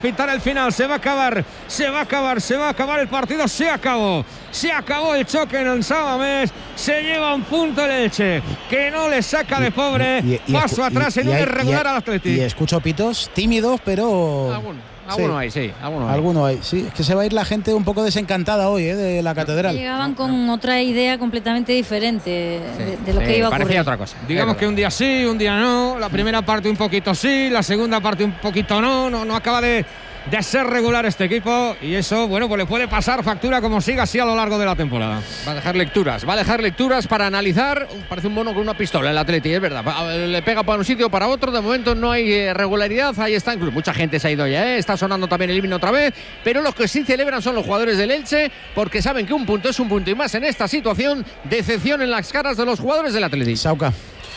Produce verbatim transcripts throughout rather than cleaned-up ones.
Pitar el final, se va a acabar, se va a acabar, se va a acabar el partido, se acabó, se acabó el choque en el Samamés, se lleva un punto el Elche, que no le saca de pobre, y, y, y paso atrás y, en y un hay, irregular al Atlético. Y escucho pitos tímidos, pero... Alguno, alguno sí. hay, sí, alguno hay. Alguno hay, sí, es que se va a ir la gente un poco desencantada hoy, ¿eh? De la catedral. Llegaban con otra idea completamente diferente sí, de, de lo sí, que iba a ocurrir. Parecía otra cosa. Digamos que un día sí, un día no, la primera parte un poquito sí, la segunda parte un poquito no, no, no acaba de... de ser regular este equipo y eso, bueno, pues le puede pasar factura como siga así a lo largo de la temporada. Va a dejar lecturas, va a dejar lecturas para analizar. Parece un mono con una pistola el Atleti, es verdad. Le pega para un sitio o para otro, de momento no hay regularidad, ahí está, incluso mucha gente se ha ido ya, ¿eh? Está sonando también el himno otra vez, pero los que sí celebran son los jugadores del Elche, porque saben que un punto es un punto y más en esta situación, decepción en las caras de los jugadores del Atleti. Sauca.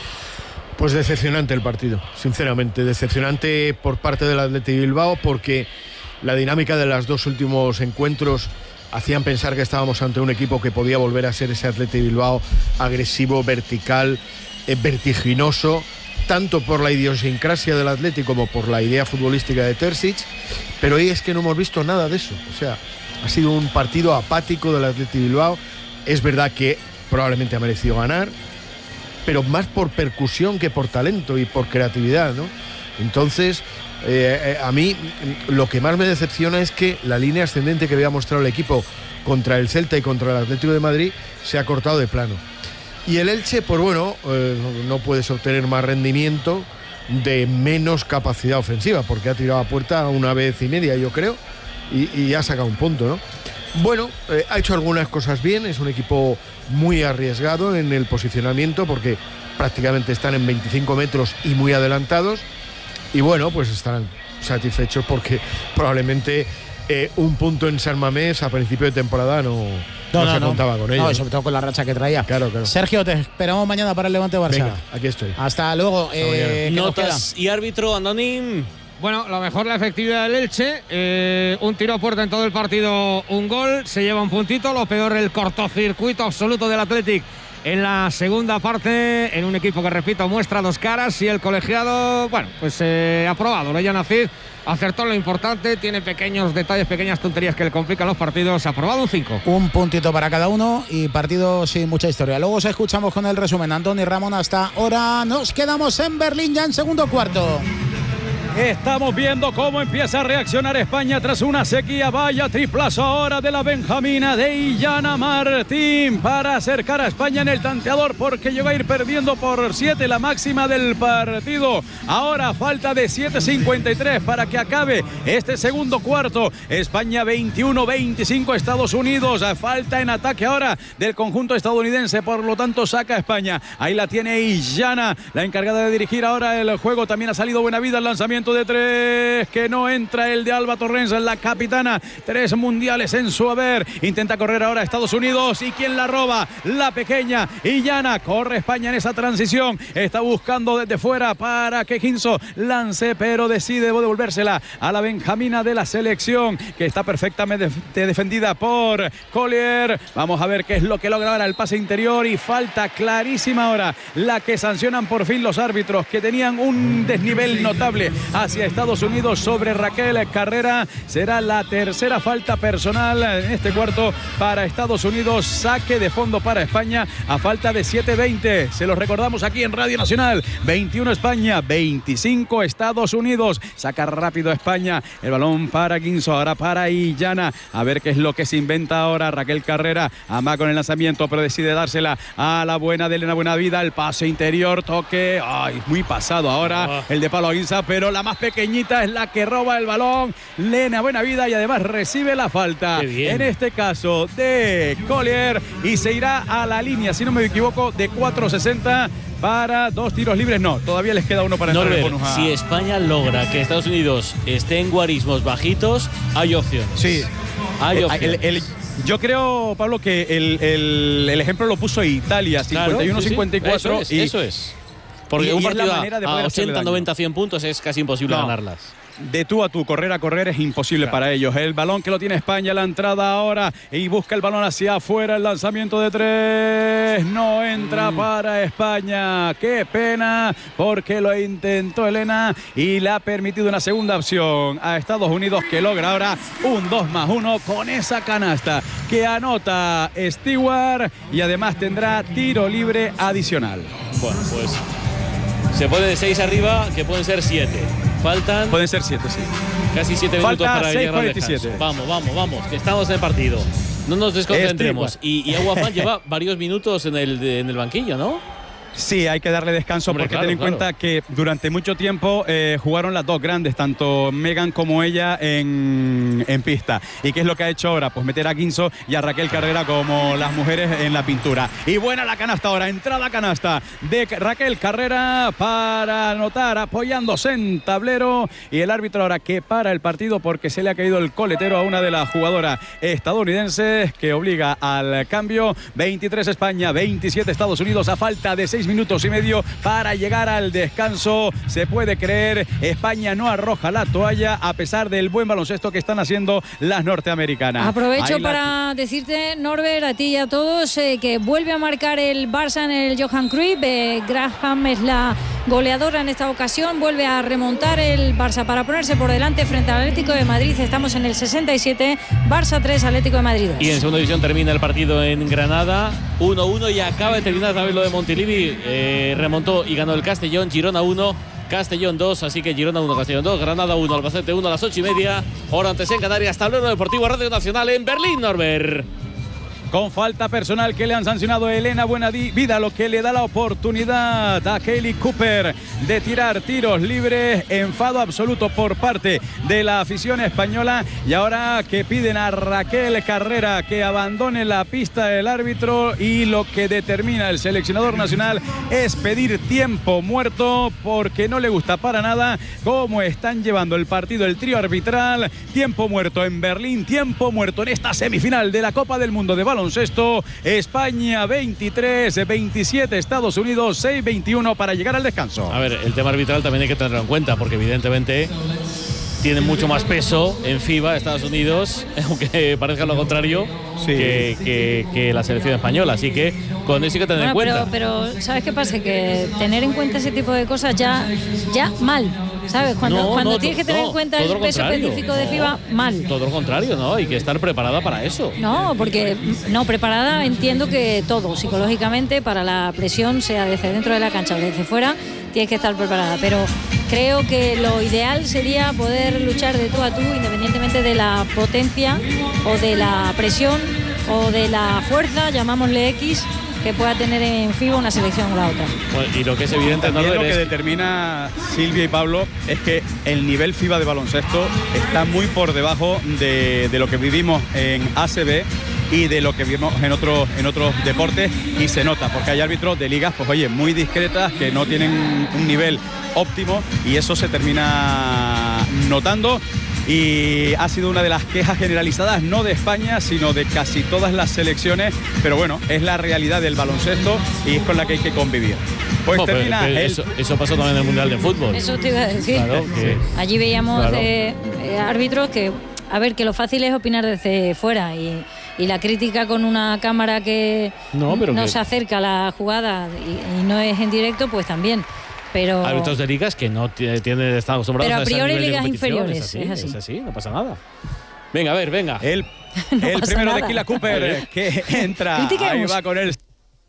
Pues decepcionante el partido, sinceramente, decepcionante por parte del Athletic Bilbao, porque la dinámica de los dos últimos encuentros hacían pensar que estábamos ante un equipo que podía volver a ser ese Athletic Bilbao agresivo, vertical, eh, vertiginoso, tanto por la idiosincrasia del Athletic como por la idea futbolística de Terzic, pero hoy es que no hemos visto nada de eso. O sea, ha sido un partido apático del Athletic Bilbao. Es verdad que probablemente ha merecido ganar, pero más por percusión que por talento y por creatividad, ¿no? Entonces, eh, a mí lo que más me decepciona es que la línea ascendente que había mostrado el equipo contra el Celta y contra el Atlético de Madrid se ha cortado de plano. Y el Elche, pues bueno, eh, no puedes obtener más rendimiento de menos capacidad ofensiva, porque ha tirado a puerta una vez y media, yo creo, y, y ha sacado un punto, ¿no? Bueno, eh, ha hecho algunas cosas bien, es un equipo muy arriesgado en el posicionamiento porque prácticamente están en veinticinco metros y muy adelantados, y bueno, pues estarán satisfechos porque probablemente eh, un punto en San Mamés a principio de temporada no, no, no se no, contaba con ello. No, sobre todo con la racha que traía. Claro, claro. Sergio, te esperamos mañana para el Levante Barça. Venga, aquí estoy. Hasta luego. Eh, Notas y árbitro, Andonín. Bueno, lo mejor la efectividad del Elche, eh, un tiro a puerta en todo el partido, un gol, se lleva un puntito, lo peor el cortocircuito absoluto del Athletic en la segunda parte, en un equipo que, repito, muestra dos caras, y el colegiado, bueno, pues eh, ha probado, Orellana Cid acertó lo importante, tiene pequeños detalles, pequeñas tonterías que le complican los partidos, ha probado un cinco. Un puntito para cada uno y partido sin mucha historia. Luego os escuchamos con el resumen. Antonio Ramón, hasta ahora nos quedamos en Berlín ya en segundo cuarto. Estamos viendo cómo empieza a reaccionar España tras una sequía. Vaya triplazo ahora de la benjamina de Illana Martín para acercar a España en el tanteador, porque llegó a ir perdiendo por siete, la máxima del partido. Ahora falta de siete cincuenta y tres para que acabe este segundo cuarto. España veintiuno veinticinco, Estados Unidos. Falta en ataque ahora del conjunto estadounidense, por lo tanto saca a España. Ahí la tiene Illana, la encargada de dirigir ahora el juego. También ha salido buena vida el lanzamiento de tres, que no entra el de Alba Torrens, la capitana, tres mundiales en su haber. Intenta correr ahora Estados Unidos, y quien la roba, la pequeña Illana. Corre España en esa transición, está buscando desde fuera para que Ginso lance, pero decide devolvérsela a la benjamina de la selección, que está perfectamente defendida por Collier. Vamos a ver qué es lo que logra ahora el pase interior, y falta clarísima ahora la que sancionan por fin los árbitros, que tenían un desnivel notable hacia Estados Unidos sobre Raquel Carrera. Será la tercera falta personal en este cuarto para Estados Unidos. Saque de fondo para España a falta de siete veinte. Se los recordamos aquí en Radio Nacional. veintiuno España, veinticinco Estados Unidos. Saca rápido España. El balón para Ginso, ahora para Illana. A ver qué es lo que se inventa ahora Raquel Carrera. Ama con el lanzamiento, pero decide dársela a la buena de Elena Buenavida. El pase interior, toque. Ay, muy pasado ahora el de Pablo Aguinza, pero la más pequeñita es la que roba el balón, Lena Buenavida, y además recibe la falta, en este caso de Collier, y se irá a la línea, si no me equivoco, de cuatro sesenta para dos tiros libres. No, todavía les queda uno para entrar en el bonus. Si España logra que Estados Unidos esté en guarismos bajitos, hay opciones. Sí, hay opciones. El, el, yo creo, Pablo, que el, el, el ejemplo lo puso Italia, cincuenta y uno cincuenta y cuatro. Claro, sí, sí. Eso es, y, eso es. Porque y, un y partido es a ochenta, noventa, cien puntos es casi imposible no. ganarlas. de tú a tú, correr a correr es imposible claro. para ellos. El balón que lo tiene España, la entrada ahora y busca el balón hacia afuera, el lanzamiento de tres, no entra mm. para España. Qué pena, porque lo intentó Elena y le ha permitido una segunda opción a Estados Unidos, que logra ahora un dos más uno con esa canasta que anota Stewart y además tendrá tiro libre adicional. Bueno, pues se pone de seis arriba, que pueden ser siete. Faltan... Pueden ser siete, sí. Casi siete minutos para llegar al descanso. Vamos, vamos, vamos, que estamos en el partido. No nos desconcentremos. Y, y Aguafán lleva varios minutos en el, en el banquillo, ¿no? Sí, hay que darle descanso. Hombre, porque claro, ten en claro. cuenta que durante mucho tiempo eh, jugaron las dos grandes, tanto Megan como ella en, en pista. ¿Y qué es lo que ha hecho ahora? Pues meter a Guinso y a Raquel Carrera como las mujeres en la pintura. Y buena la canasta ahora, entrada canasta de Raquel Carrera para anotar, apoyándose en tablero. Y el árbitro ahora que para el partido porque se le ha caído el coletero a una de las jugadoras estadounidenses, que obliga al cambio. veintitrés España, veintisiete Estados Unidos, a falta de seis minutos y medio para llegar al descanso. Se puede creer, España no arroja la toalla a pesar del buen baloncesto que están haciendo las norteamericanas. Aprovecho la... para decirte, Norbert, a ti y a todos, eh, que vuelve a marcar el Barça en el Johan Cruyff. eh, Graham es la goleadora en esta ocasión, vuelve a remontar el Barça para ponerse por delante frente al Atlético de Madrid. Estamos en el sesenta y siete, Barça tres, Atlético de Madrid dos. Y en segunda división termina el partido en Granada, uno uno, y acaba de terminar también lo de Montilivi. Eh, remontó y ganó el Castellón, Girona uno, Castellón dos, así que Girona uno, Castellón dos, Granada uno, Albacete uno a las ocho y media, hora antes en Canarias, tablero deportivo Radio Nacional en Berlín, Norbert. Con falta personal que le han sancionado a Elena Buenavida, lo que le da la oportunidad a Kaylee Cooper de tirar tiros libres. Enfado absoluto por parte de la afición española, y ahora que piden a Raquel Carrera que abandone la pista del árbitro, y lo que determina el seleccionador nacional es pedir tiempo muerto porque no le gusta para nada cómo están llevando el partido el trío arbitral. Tiempo muerto en Berlín, tiempo muerto en esta semifinal de la Copa del Mundo de baloncesto. España veintitrés, veintisiete Estados Unidos, seis veintiuno para llegar al descanso. A ver, el tema arbitral también hay que tenerlo en cuenta, porque evidentemente tiene mucho más peso en FIBA Estados Unidos, aunque parezca lo contrario, sí. que, que, que la selección española, así que con eso hay que tener bueno, en cuenta. Pero, pero ¿sabes qué pasa? Que tener en cuenta ese tipo de cosas ya, ya mal, ¿sabes? Cuando, no, cuando no, tienes que tener no, en cuenta el peso específico no, de FIBA, mal. Todo lo contrario, ¿no? Hay que estar preparada para eso. No, porque no, preparada entiendo que todo, psicológicamente, para la presión, sea desde dentro de la cancha o desde fuera, tienes que estar preparada, pero creo que lo ideal sería poder luchar de tú a tú, independientemente de la potencia o de la presión o de la fuerza, llamámosle X, que pueda tener en FIBA una selección o la otra. Bueno, y lo que es evidente, también no lo que es... determina Silvia y Pablo es que el nivel FIBA de baloncesto está muy por debajo de, de lo que vivimos en A C B y de lo que vimos en otros en otros deportes, y se nota porque hay árbitros de ligas, pues oye, muy discretas, que no tienen un nivel óptimo, y eso se termina notando. Y ha sido una de las quejas generalizadas, no de España, sino de casi todas las selecciones, pero bueno, es la realidad del baloncesto y es con la que hay que convivir. Pues oh, termina pero, pero el... eso, eso pasó también en el Mundial de Fútbol. Eso te iba a decir. Claro, que... Allí veíamos claro. eh, eh, árbitros que, a ver, que lo fácil es opinar desde fuera, y, y la crítica con una cámara que no, pero no que... se acerca a la jugada y, y no es en directo, pues también. Pero árbitros de ligas que no tienen están acostumbrados pero a priori a ese ligas inferiores, es así, es así. es así, no pasa nada. Venga, a ver, venga. El, no el primero nada. de Kaylee Cooper que entra. Ahí va con él.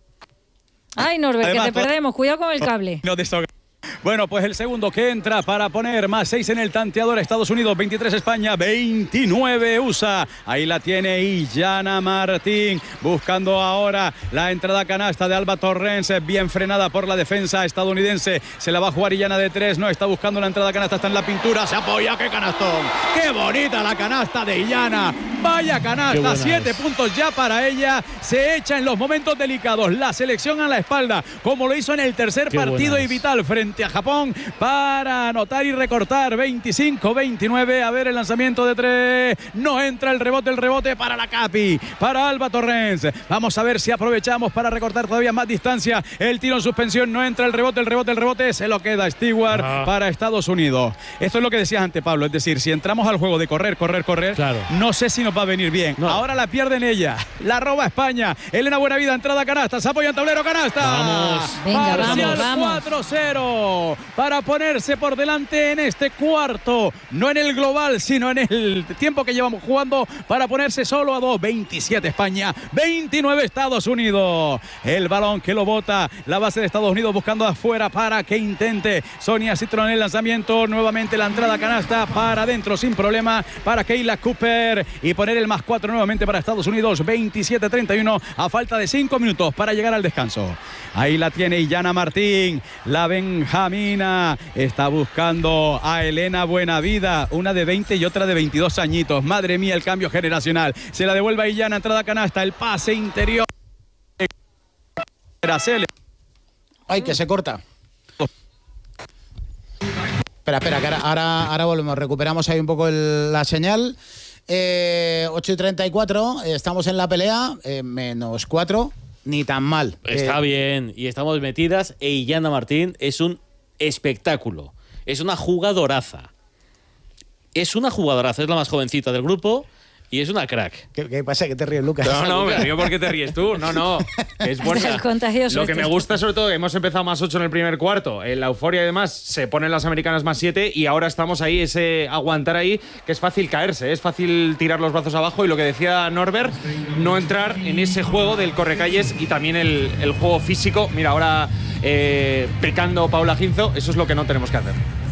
Ay, Norbert, además, que te perdemos. Cuidado con el cable. No te Bueno, pues el segundo que entra para poner más seis en el tanteador. Estados Unidos, veintitrés España, veintinueve U S A. Ahí la tiene Iyana Martín, buscando ahora la entrada canasta de Alba Torrens, bien frenada por la defensa estadounidense. Se la va a jugar Iyana de tres, no está buscando la entrada canasta, está en la pintura, se apoya, ¡qué canastón! ¡Qué bonita la canasta de Iyana! Vaya canasta, siete es. puntos ya para ella. Se echa en los momentos delicados la selección a la espalda, como lo hizo en el tercer Qué partido y vital frente a Japón para anotar y recortar. veinticinco veintinueve. A ver el lanzamiento de tres. No entra el rebote, el rebote para la Capi, para Alba Torrens. Vamos a ver si aprovechamos para recortar todavía más distancia. El tiro en suspensión, no entra el rebote, el rebote, el rebote. Se lo queda Stewart ah. para Estados Unidos. Esto es lo que decías antes, Pablo. Es decir, si entramos al juego de correr, correr, correr, claro. no sé si nos va a venir bien. No. Ahora la pierden ella. La roba España. Elena Buenavida, entrada a canasta. Se apoya en tablero, canasta. Vamos. Venga, vamos, vamos. cuatro cero para ponerse por delante en este cuarto. No en el global, sino en el tiempo que llevamos jugando para ponerse solo a dos. veintisiete España, veintinueve Estados Unidos. El balón que lo bota la base de Estados Unidos buscando afuera para que intente Sonia Citron el lanzamiento. Nuevamente la entrada a canasta para adentro sin problema para Kayla Cooper y poner el más cuatro nuevamente para Estados Unidos. veintisiete treinta y uno a falta de cinco minutos para llegar al descanso. Ahí la tiene Illana Martín, la benjamina. Está buscando a Elena Buenavida, una de veinte y otra de veintidós añitos. Madre mía, el cambio generacional. Se la devuelve a Illana, entrada a canasta, el pase interior. Ay, que se corta. Espera, espera, que ahora, ahora, ahora volvemos. Recuperamos ahí un poco el, la señal. Eh, ocho y treinta y cuatro, estamos en la pelea, eh, menos cuatro. Ni tan mal. Está eh, bien, y estamos metidas. E Illana Martín es un espectáculo. Es una jugadoraza. Es una jugadoraza. Es la más jovencita del grupo y es una crack. ¿Qué, qué pasa? ¿Qué te ríes, Lucas? No, no, me río porque te ríes tú. No, no. Es buena. Lo que me gusta, sobre todo, hemos empezado más ocho en el primer cuarto. En la euforia y demás se ponen las americanas más siete y ahora estamos ahí, ese aguantar ahí, que es fácil caerse, es fácil tirar los brazos abajo y lo que decía Norbert, no entrar en ese juego del correcalles y también el, el juego físico. Mira, ahora eh, pecando Paula Ginzo, eso es lo que no tenemos que hacer.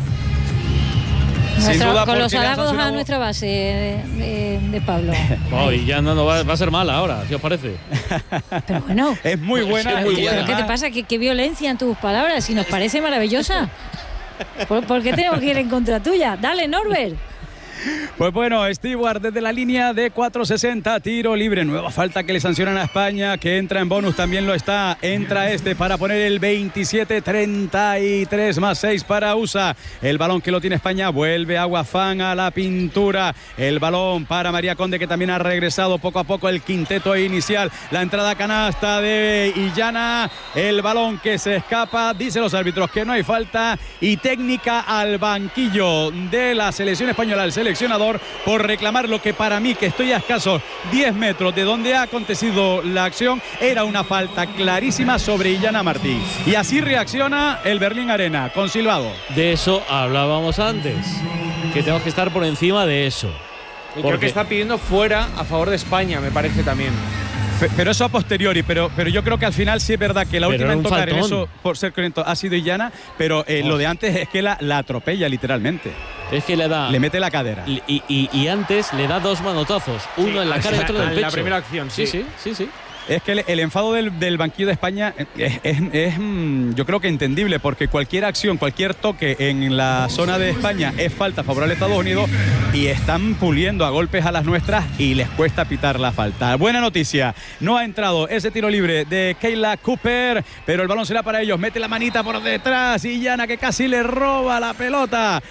Sin duda, con los halagos a nuestra base de, de, de Pablo. Oh, y ya no, no va, va a ser mala ahora, ¿qué os parece? Pero bueno. Es muy buena. Es muy buena. ¿Pero qué te pasa? ¿Qué, qué violencia en tus palabras? Si nos parece maravillosa. ¿Por, ¿Por qué tenemos que ir en contra tuya? Dale, Norbert. Pues bueno, Stewart desde la línea de cuatro sesenta, tiro libre, nueva falta que le sancionan a España, que entra en bonus, también lo está, entra este para poner el veintisiete treinta y tres más seis para U S A, el balón que lo tiene España, vuelve Aguafán a la pintura, el balón para María Conde que también ha regresado poco a poco el quinteto inicial, la entrada canasta de Illana, el balón que se escapa, dice los árbitros que no hay falta y técnica al banquillo de la selección española, el seleccionador por reclamar lo que para mí, que estoy a escasos diez metros de donde ha acontecido la acción, era una falta clarísima sobre Illana Martín. Y así reacciona el Berlín Arena, con silbado. De eso hablábamos antes, que tenemos que estar por encima de eso. Y creo que está pidiendo fuera a favor de España, me parece también. Pero eso a posteriori, pero, pero yo creo que al final sí es verdad que la pero última en tocar faltón. en eso, por ser correcto, ha sido Illana, pero eh, lo de antes es que la, la atropella literalmente. Es que le da. Le mete la cadera. Y, y, y antes le da dos manotazos, uno sí, en la cara y otro en el pecho. La primera acción, sí, sí, sí, sí. sí. Es que el, el enfado del, del banquillo de España es, es, es, yo creo que entendible, porque cualquier acción, cualquier toque en la zona de España es falta favorable a Estados Unidos y están puliendo a golpes a las nuestras y les cuesta pitar la falta. Buena noticia, no ha entrado ese tiro libre de Kayla Cooper, pero el balón será para ellos, mete la manita por detrás y Illana que casi le roba la pelota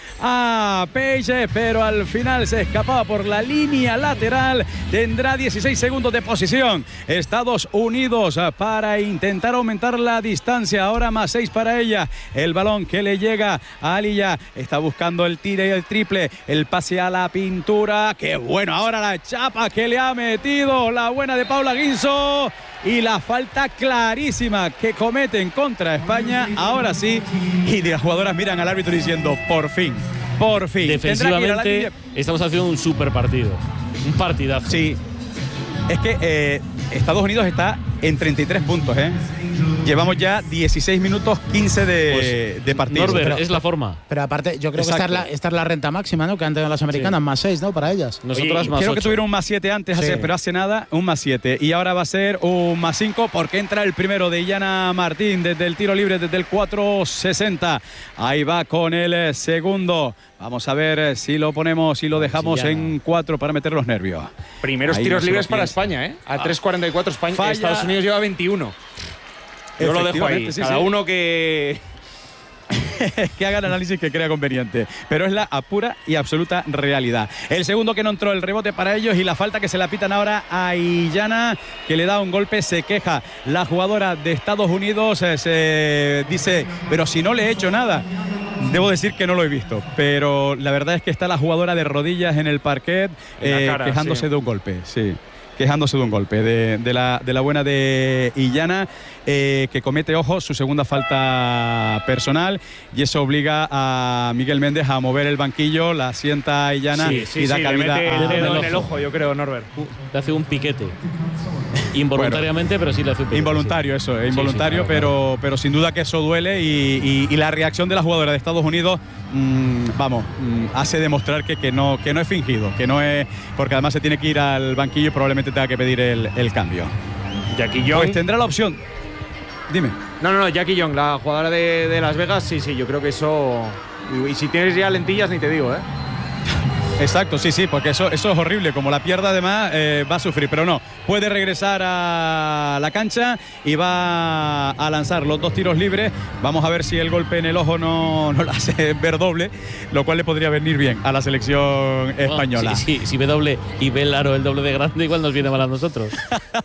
a Paige, pero al final se escapaba por la línea lateral, tendrá dieciséis segundos de posición. Está Estados Unidos para intentar aumentar la distancia, ahora más seis para ella, el balón que le llega a Aliyah, está buscando el tiro y el triple, el pase a la pintura, qué bueno, ahora la chapa que le ha metido, la buena de Paula Ginzo y la falta clarísima que cometen contra España, ahora sí, y las jugadoras miran al árbitro diciendo, por fin, por fin. Defensivamente estamos haciendo un super partido, un partidazo. Sí, es que eh, Estados Unidos está en treinta y tres puntos, ¿eh? Llevamos ya dieciséis minutos quince de, pues, de partido. Norbert, pero, es la forma. Pero aparte, yo creo Exacto. que esta es, la, esta es la renta máxima, ¿no? Que han tenido las americanas, sí. Más seis, ¿no? Para ellas. Nosotras Oye, más creo ocho. que tuvieron un más siete antes, sí. hace, pero hace nada, un más siete. Y ahora va a ser un más cinco porque entra el primero de Illana Martín desde el tiro libre, desde el cuatro sesenta. Ahí va con el segundo. Vamos a ver si lo ponemos, si lo dejamos sí, en cuatro para meter los nervios. Primeros Ahí tiros no libres para España, ¿eh? A ah. tres cuarenta y cuatro España. Falla. Estados Unidos lleva veintiuno. Yo lo dejo ahí. Sí, Cada sí. uno que... que haga el análisis que crea conveniente. Pero es la pura y absoluta realidad. El segundo que no entró, el rebote para ellos y la falta que se la pitan ahora a Illana, que le da un golpe, se queja la jugadora de Estados Unidos, eh, se dice, pero si no le he hecho nada. Debo decir que no lo he visto, pero la verdad es que está la jugadora de rodillas en el parquet eh, cara, quejándose sí. de un golpe, sí. Quejándose de un golpe de, de, la, de la buena de Illana, eh, que comete, ojo, su segunda falta personal, y eso obliga a Miguel Méndez a mover el banquillo, la sienta a Illana sí, sí, y da sí, cabida le mete el dedo a... en el ojo, yo creo, Norbert. Le hace un piquete. Involuntariamente, bueno, pero sí le hace un piquete. Involuntario, sí. eso, es involuntario, sí, sí, claro, pero, claro. pero sin duda que eso duele y, y, y la reacción de la jugadora de Estados Unidos, mmm, vamos, mmm, hace demostrar que, que, no, que no es fingido, que no es, porque además se tiene que ir al banquillo y probablemente tenga que pedir el, el cambio. Jackie Young. Pues tendrá la opción. Dime. No, no, no, Jackie Young, la jugadora de, de Las Vegas, sí, sí, yo creo que eso. Y, y si tienes ya lentillas, ni te digo, ¿eh? Exacto, sí, sí, porque eso, eso es horrible. Como la pierda, además, eh, va a sufrir. Pero no, puede regresar a la cancha y va a lanzar los dos tiros libres. Vamos a ver si el golpe en el ojo no, no lo hace ver doble, lo cual le podría venir bien a la selección española. No, sí, sí, si ve doble y ve el aro el doble de grande, igual nos viene mal a nosotros.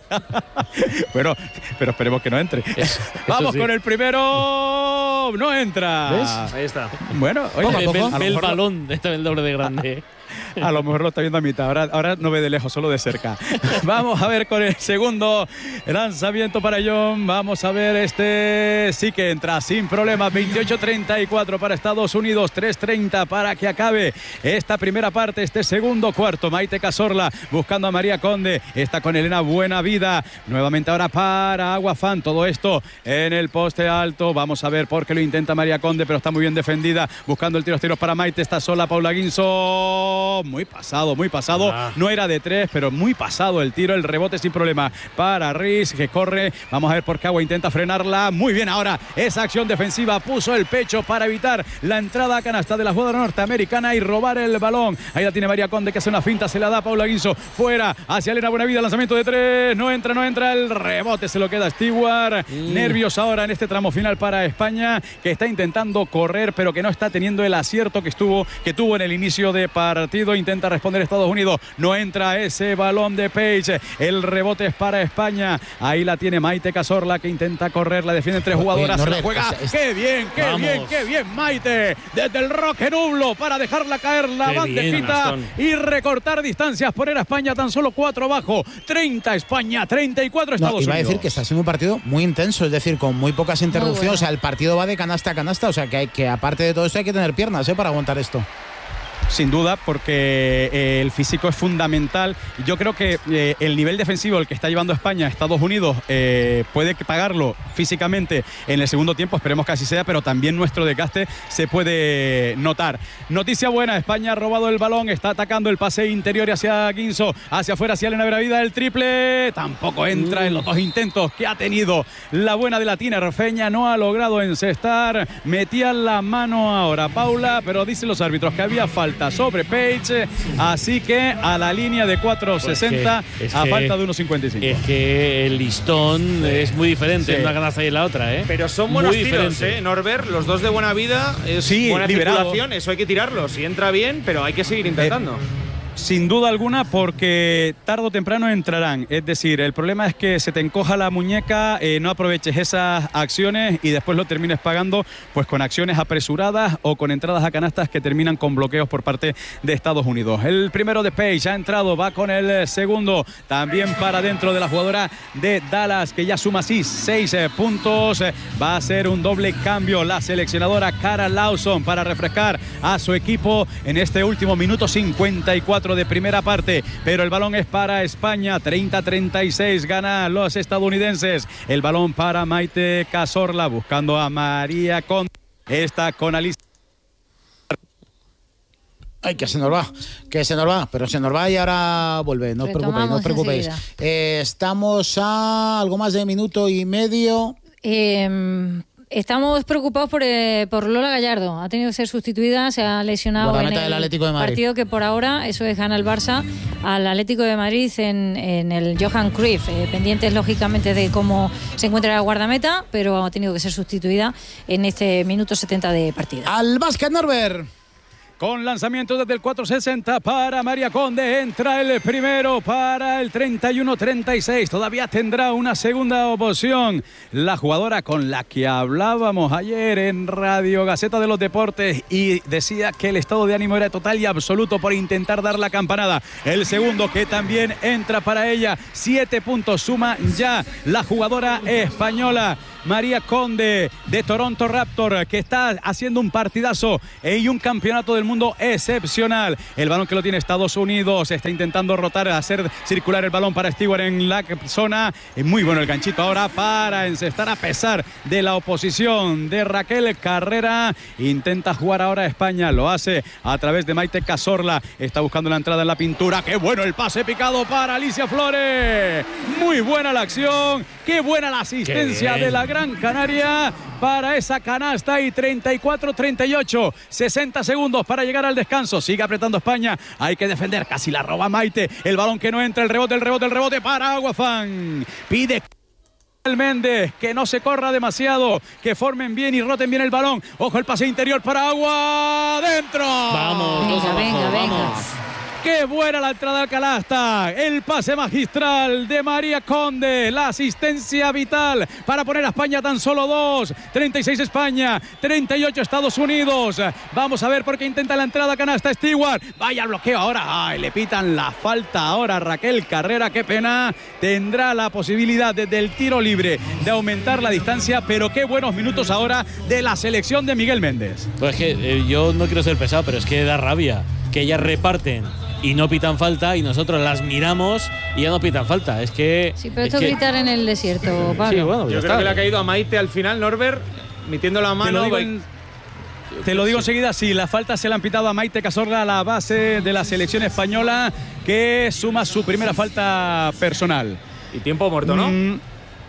Bueno, pero esperemos que no entre. Eso, Vamos sí. con el primero. No entra. ¿Ves? Ahí está. Bueno, oye, ve, ve, ve el lo... balón, este el doble de grande. A lo mejor lo está viendo a mitad, ahora, ahora no ve de lejos, solo de cerca. Vamos a ver con el segundo lanzamiento para John. Vamos a ver, este sí que entra sin problemas. veintiocho treinta y cuatro para Estados Unidos, tres treinta para que acabe esta primera parte, este segundo cuarto. Maite Cazorla buscando a María Conde, está con Elena Buenavida, nuevamente ahora para Aguafán. Todo esto en el poste alto. Vamos a ver por qué lo intenta María Conde, pero está muy bien defendida, buscando el tiro, tiros para Maite. Está sola Paula Guinzo. Muy pasado, muy pasado. Ah. No era de tres, pero muy pasado el tiro. El rebote sin problema para Riz, que corre. Vamos a ver por qué Agua intenta frenarla. Muy bien ahora esa acción defensiva. Puso el pecho para evitar la entrada a canasta de la jugadora norteamericana y robar el balón. Ahí la tiene María Conde, que hace una finta. Se la da a Paula Guinzo. Fuera hacia Elena Buenavida. Lanzamiento de tres. No entra, no entra. El rebote se lo queda Stewart. Mm. Nervios ahora en este tramo final para España, que está intentando correr, pero que no está teniendo el acierto que estuvo, que tuvo en el inicio de partido. Intenta responder Estados Unidos, no entra ese balón de Page, el rebote es para España. Ahí la tiene Maite Cazorla, que intenta correr, la defienden tres jugadoras, se la juega. Es, es... ¡Qué bien, qué Vamos. bien, qué bien Maite! Desde el Roque Nublo para dejarla caer la qué bandejita bien, y recortar distancias, poner a España tan solo cuatro abajo. treinta España, treinta y cuatro Estados no, iba Unidos. Iba a decir que está siendo un partido muy intenso, es decir, con muy pocas interrupciones. Muy bueno. O sea, el partido va de canasta a canasta, o sea, que, hay, que aparte de todo eso hay que tener piernas ¿eh? para aguantar esto. Sin duda, porque eh, el físico es fundamental. Yo creo que eh, el nivel defensivo el que está llevando España a Estados Unidos eh, puede pagarlo físicamente en el segundo tiempo, esperemos que así sea, pero también nuestro desgaste se puede notar. Noticia buena, España ha robado el balón, está atacando el pase interior hacia Guinzo, hacia afuera, hacia Elena Buenavida, el triple tampoco entra en los dos intentos que ha tenido la buena de la tinerfeña, no ha logrado encestar, metía la mano ahora Paula, pero dicen los árbitros que había falta sobre Page, así que a la línea de cuatro sesenta pues a que, falta de uno cincuenta y cinco. Es que el listón sí. es muy diferente sí. en una canasta y en la otra, ¿eh? Pero son buenos muy tiros, diferente. ¿eh? Norbert, los dos de Buenavida, es sí, buena liberado. circulación, eso hay que tirarlo. Si entra bien, pero hay que seguir intentando. Eh. Sin duda alguna, porque tarde o temprano entrarán. Es decir, el problema es que se te encoja la muñeca, eh, no aproveches esas acciones y después lo termines pagando pues con acciones apresuradas o con entradas a canastas que terminan con bloqueos por parte de Estados Unidos. El primero de Page ha entrado, va con el segundo, también para dentro de la jugadora de Dallas, que ya suma así seis eh, puntos. Va a ser un doble cambio la seleccionadora Cara Lawson para refrescar a su equipo en este último minuto cincuenta y cuatro de primera parte, pero el balón es para España. Treinta a treinta y seis gana los estadounidenses. El balón para Maite Cazorla buscando a María Conde. Está con Alicia. Ay, que se nos va, que se nos va, pero se nos va y ahora vuelve, no os preocupéis, no os preocupéis. Eh, estamos a algo más de minuto y medio. Eh... Estamos preocupados por, eh, por Lola Gallardo. Ha tenido que ser sustituida, se ha lesionado en el Atlético de Madrid. Partido que por ahora, eso es, gana el Barça al Atlético de Madrid en, en el Johan Cruyff. Eh, pendientes, lógicamente, de cómo se encuentra la guardameta, pero ha tenido que ser sustituida en este minuto setenta de partido. Al básquet, Norbert. Con lanzamiento desde el cuatro sesenta para María Conde. Entra el primero para el treinta y uno treinta y seis. Todavía tendrá una segunda opción. La jugadora con la que hablábamos ayer en Radio Gaceta de los Deportes y decía que el estado de ánimo era total y absoluto por intentar dar la campanada. El segundo que también entra para ella. Siete puntos suma ya la jugadora española María Conde de Toronto Raptor, que está haciendo un partidazo y un campeonato del mundo excepcional. El balón que lo tiene Estados Unidos, está intentando rotar, hacer circular el balón para Stewart en la zona. Es muy bueno el ganchito ahora para encestar a pesar de la oposición de Raquel Carrera. Intenta jugar ahora España, lo hace a través de Maite Cazorla. Está buscando la entrada en la pintura. ¡Qué bueno el pase picado para Alicia Flores! Muy buena la acción, qué buena la asistencia de la Gran Canaria para esa canasta. Y treinta y cuatro treinta y ocho, sesenta segundos para llegar al descanso. Sigue apretando España, hay que defender, casi la roba Maite. El balón que no entra, el rebote, el rebote, el rebote para Aguafán. Pide Méndez que no se corra demasiado, que formen bien y roten bien el balón. Ojo el pase interior para Agua, dentro. Vamos, venga, venga, venga. vamos. Qué buena la entrada al canasta, el pase magistral de María Conde, la asistencia vital para poner a España tan solo dos. treinta y seis España, treinta y ocho Estados Unidos. Vamos a ver por qué intenta la entrada a canasta Stewart. Vaya el bloqueo ahora. Ay, le pitan la falta ahora a Raquel Carrera. Qué pena. Tendrá la posibilidad desde el tiro libre de aumentar la distancia, pero qué buenos minutos ahora de la selección de Miguel Méndez. Pues es que eh, yo no quiero ser pesado, pero es que da rabia que ellas reparten y no pitan falta y nosotros las miramos y ya no pitan falta. Es que... Sí, pero esto es es que, gritar en el desierto, Pablo. Sí, bueno, Yo ya creo está. que le ha caído a Maite al final, Norbert, metiendo la Te mano. lo digo, en, te lo digo enseguida, sí, la falta se la han pitado a Maite Cazorla, a la base de la selección española, que suma su primera falta personal. Y tiempo muerto, ¿no? Mm,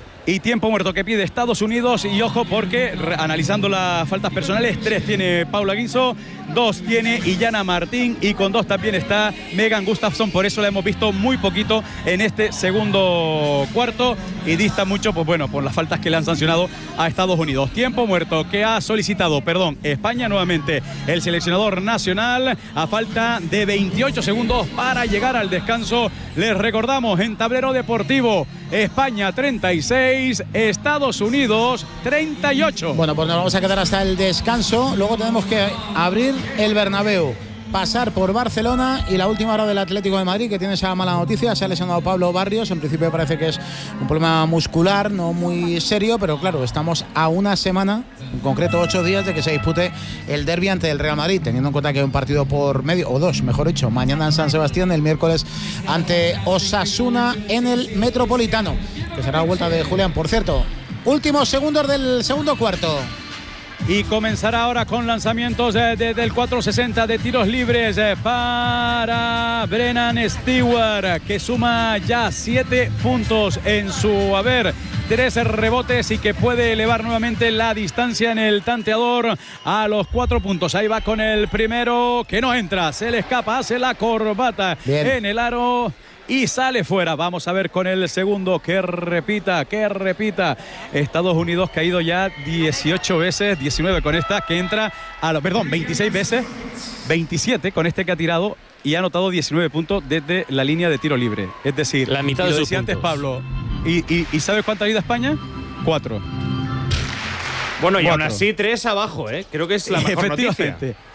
y tiempo muerto que pide Estados Unidos. Y ojo porque, re, analizando las faltas personales, tres tiene Paula Guinzo, dos tiene Illana Martín y con dos también está Megan Gustafsson. Por eso la hemos visto muy poquito en este segundo cuarto y dista mucho, pues bueno, por las faltas que le han sancionado a Estados Unidos. Tiempo muerto que ha solicitado, perdón, España nuevamente, el seleccionador nacional, a falta de veintiocho segundos para llegar al descanso. Les recordamos, en tablero deportivo, España treinta y seis, Estados Unidos treinta y ocho. Bueno, pues nos vamos a quedar hasta el descanso. Luego tenemos que abrir el Bernabéu, pasar por Barcelona y la última hora del Atlético de Madrid, que tiene esa mala noticia. Se ha lesionado Pablo Barrios. En principio parece que es un problema muscular, no muy serio, pero claro, estamos a una semana, en concreto ocho días, de que se dispute el derbi ante el Real Madrid, teniendo en cuenta que hay un partido por medio, o dos, mejor dicho, mañana en San Sebastián, el miércoles ante Osasuna en el Metropolitano, que será la vuelta de Julián. Por cierto, últimos segundos del segundo cuarto. Y comenzará ahora con lanzamientos desde eh, el cuatro sesenta de tiros libres eh, para Brennan Stewart, que suma ya siete puntos en su haber, tres rebotes y que puede elevar nuevamente la distancia en el tanteador a los cuatro puntos. Ahí va con el primero, que no entra, se le escapa, hace la corbata Bien. en el aro y sale fuera. Vamos a ver con el segundo, que repita, que repita. Estados Unidos caído ya dieciocho veces, diecinueve con esta, que entra a los, perdón, veintiséis veces, veintisiete con este que ha tirado y ha anotado diecinueve puntos desde la línea de tiro libre. Es decir, la mitad de lo sus decía puntos. antes Pablo. ¿Y, y, y sabes cuánto ha ido a España? Cuatro. Bueno, y Cuatro. aún así tres abajo, ¿eh? Creo que es la mejor noticia.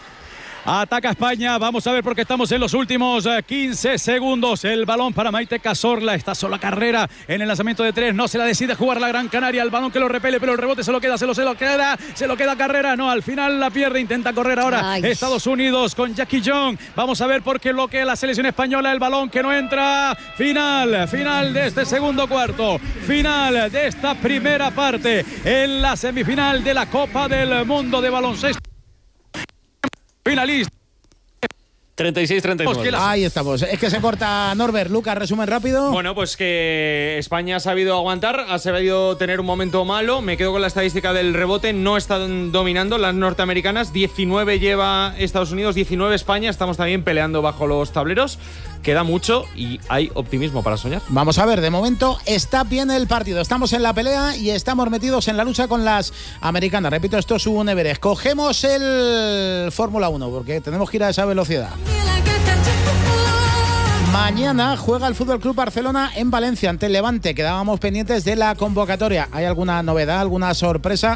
Ataca España, vamos a ver porque estamos en los últimos quince segundos. El balón para Maite Cazorla, está sola Carrera en el lanzamiento de tres, no se la decide jugar la Gran Canaria. El balón que lo repele, pero el rebote se lo queda, se lo, se lo queda, se lo queda Carrera, no, al final la pierde, intenta correr ahora Ay. Estados Unidos con Jackie Young. Vamos a ver por qué bloquea la selección española, el balón que no entra. Final, final de este segundo cuarto, final de esta primera parte en la semifinal de la Copa del Mundo de baloncesto. Finalista treinta y seis treinta y nueve. Ahí estamos. Es que se corta Norbert. Lucas, resumen rápido. Bueno, pues que España ha sabido aguantar, ha sabido tener un momento malo. Me quedo con la estadística del rebote. No están dominando las norteamericanas. diecinueve lleva Estados Unidos, diecinueve España. Estamos también peleando bajo los tableros. Queda mucho y hay optimismo para soñar. Vamos a ver, de momento está bien el partido. Estamos en la pelea y estamos metidos en la lucha con las americanas. Repito, esto es un Everest. Cogemos el Fórmula uno porque tenemos que ir a esa velocidad. Mañana juega el Fútbol Club Barcelona en Valencia ante el Levante. Quedábamos pendientes de la convocatoria. ¿Hay alguna novedad, alguna sorpresa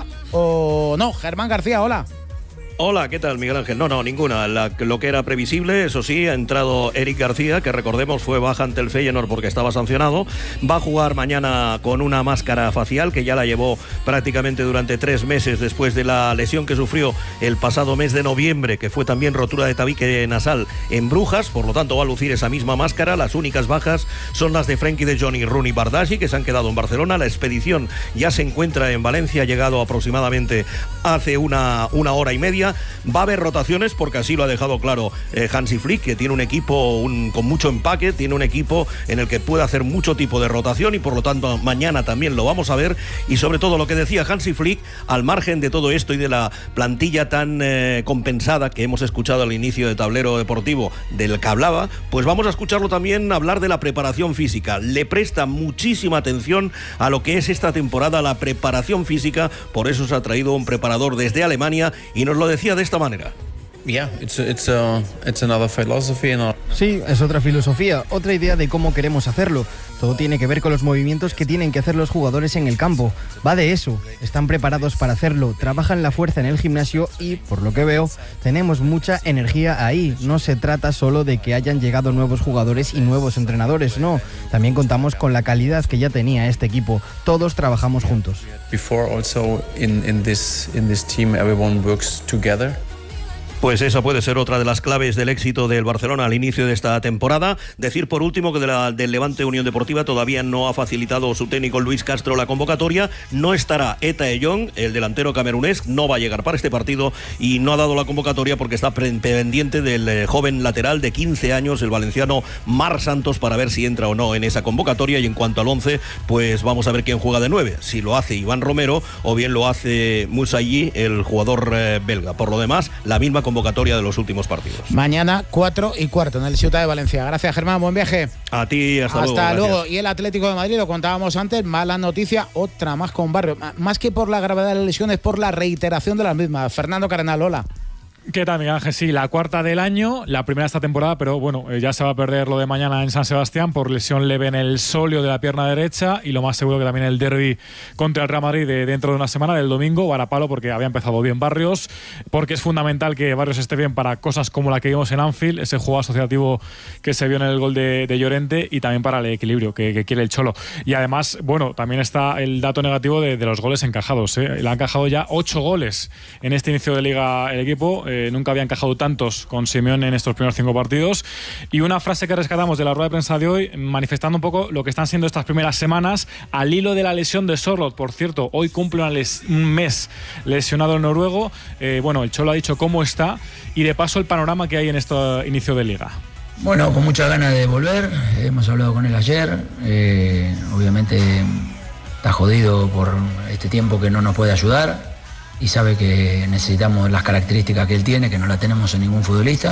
o no? Germán García, hola. Hola, ¿qué tal, Miguel Ángel? No, no, ninguna. La, lo que era previsible, eso sí, ha entrado Eric García, que recordemos fue baja ante el Feyenoord porque estaba sancionado. Va a jugar mañana con una máscara facial que ya la llevó prácticamente durante tres meses después de la lesión que sufrió el pasado mes de noviembre, que fue también rotura de tabique nasal en Brujas. Por lo tanto, va a lucir esa misma máscara. Las únicas bajas son las de Frenkie de Jong y Rooney Bardghji, que se han quedado en Barcelona. La expedición ya se encuentra en Valencia, ha llegado aproximadamente hace una, una hora y media. Va a haber rotaciones porque así lo ha dejado claro eh, Hansi Flick, que tiene un equipo un, con mucho empaque, tiene un equipo en el que puede hacer mucho tipo de rotación y por lo tanto mañana también lo vamos a ver. Y sobre todo lo que decía Hansi Flick, al margen de todo esto y de la plantilla tan eh, compensada que hemos escuchado al inicio de Tablero Deportivo del que hablaba, pues vamos a escucharlo también hablar de la preparación física. Le presta muchísima atención a lo que es esta temporada, la preparación física, por eso se ha traído un preparador desde Alemania y nos lo decía de esta manera. Yeah, it's, it's, uh, it's another philosophy and... Sí, es otra filosofía, otra idea de cómo queremos hacerlo. Todo tiene que ver con los movimientos que tienen que hacer los jugadores en el campo. Va de eso, están preparados para hacerlo, trabajan la fuerza en el gimnasio y, por lo que veo, tenemos mucha energía ahí. No se trata solo de que hayan llegado nuevos jugadores y nuevos entrenadores, no. También contamos con la calidad que ya tenía este equipo. Todos trabajamos juntos. Before also in, in this, in this team everyone works together. Pues esa puede ser otra de las claves del éxito del Barcelona al inicio de esta temporada. Decir por último que de la, del Levante Unión Deportiva todavía no ha facilitado su técnico Luis Castro la convocatoria. No estará Eta Eyong, el delantero camerunés, no va a llegar para este partido y no ha dado la convocatoria porque está pendiente del eh, joven lateral de quince años, el valenciano Marc Santos, para ver si entra o no en esa convocatoria. Y en cuanto al once, pues vamos a ver quién juega de nueve, si lo hace Iván Romero o bien lo hace Musayi, el jugador eh, belga. Por lo demás, la misma convocatoria de los últimos partidos. Mañana cuatro y cuarto en el Ciutat de Valencia. Gracias, Germán, buen viaje. A ti, hasta, hasta luego. luego. Y el Atlético de Madrid, lo contábamos antes, mala noticia, otra más con Barrio. Más que por la gravedad de las lesiones, por la reiteración de las mismas. Fernando Cardenal, hola. ¿Qué tal, Miguel Ángel? Sí, la cuarta del año, la primera esta temporada, pero bueno, ya se va a perder lo de mañana en San Sebastián por lesión leve en el sóleo de la pierna derecha y lo más seguro que también el derbi contra el Real Madrid de dentro de una semana, del domingo, varapalo, porque había empezado bien Barrios, porque es fundamental que Barrios esté bien para cosas como la que vimos en Anfield, ese juego asociativo que se vio en el gol de, de Llorente, y también para el equilibrio que, que quiere el Cholo. Y además, bueno, también está el dato negativo de, de los goles encajados, ¿eh? Le han encajado ya ocho goles en este inicio de liga el equipo. Eh, nunca había encajado tantos con Simeone en estos primeros cinco partidos. Y una frase que rescatamos de la rueda de prensa de hoy, manifestando un poco lo que están siendo estas primeras semanas al hilo de la lesión de Sorloth. Por cierto, hoy cumple una les- un mes lesionado el noruego. Eh, bueno, el Cholo ha dicho cómo está y de paso el panorama que hay en este inicio de liga. Bueno, con muchas ganas de volver. Hemos hablado con él ayer. Eh, obviamente está jodido por este tiempo que no nos puede ayudar. Y sabe que necesitamos las características que él tiene, que no las tenemos en ningún futbolista.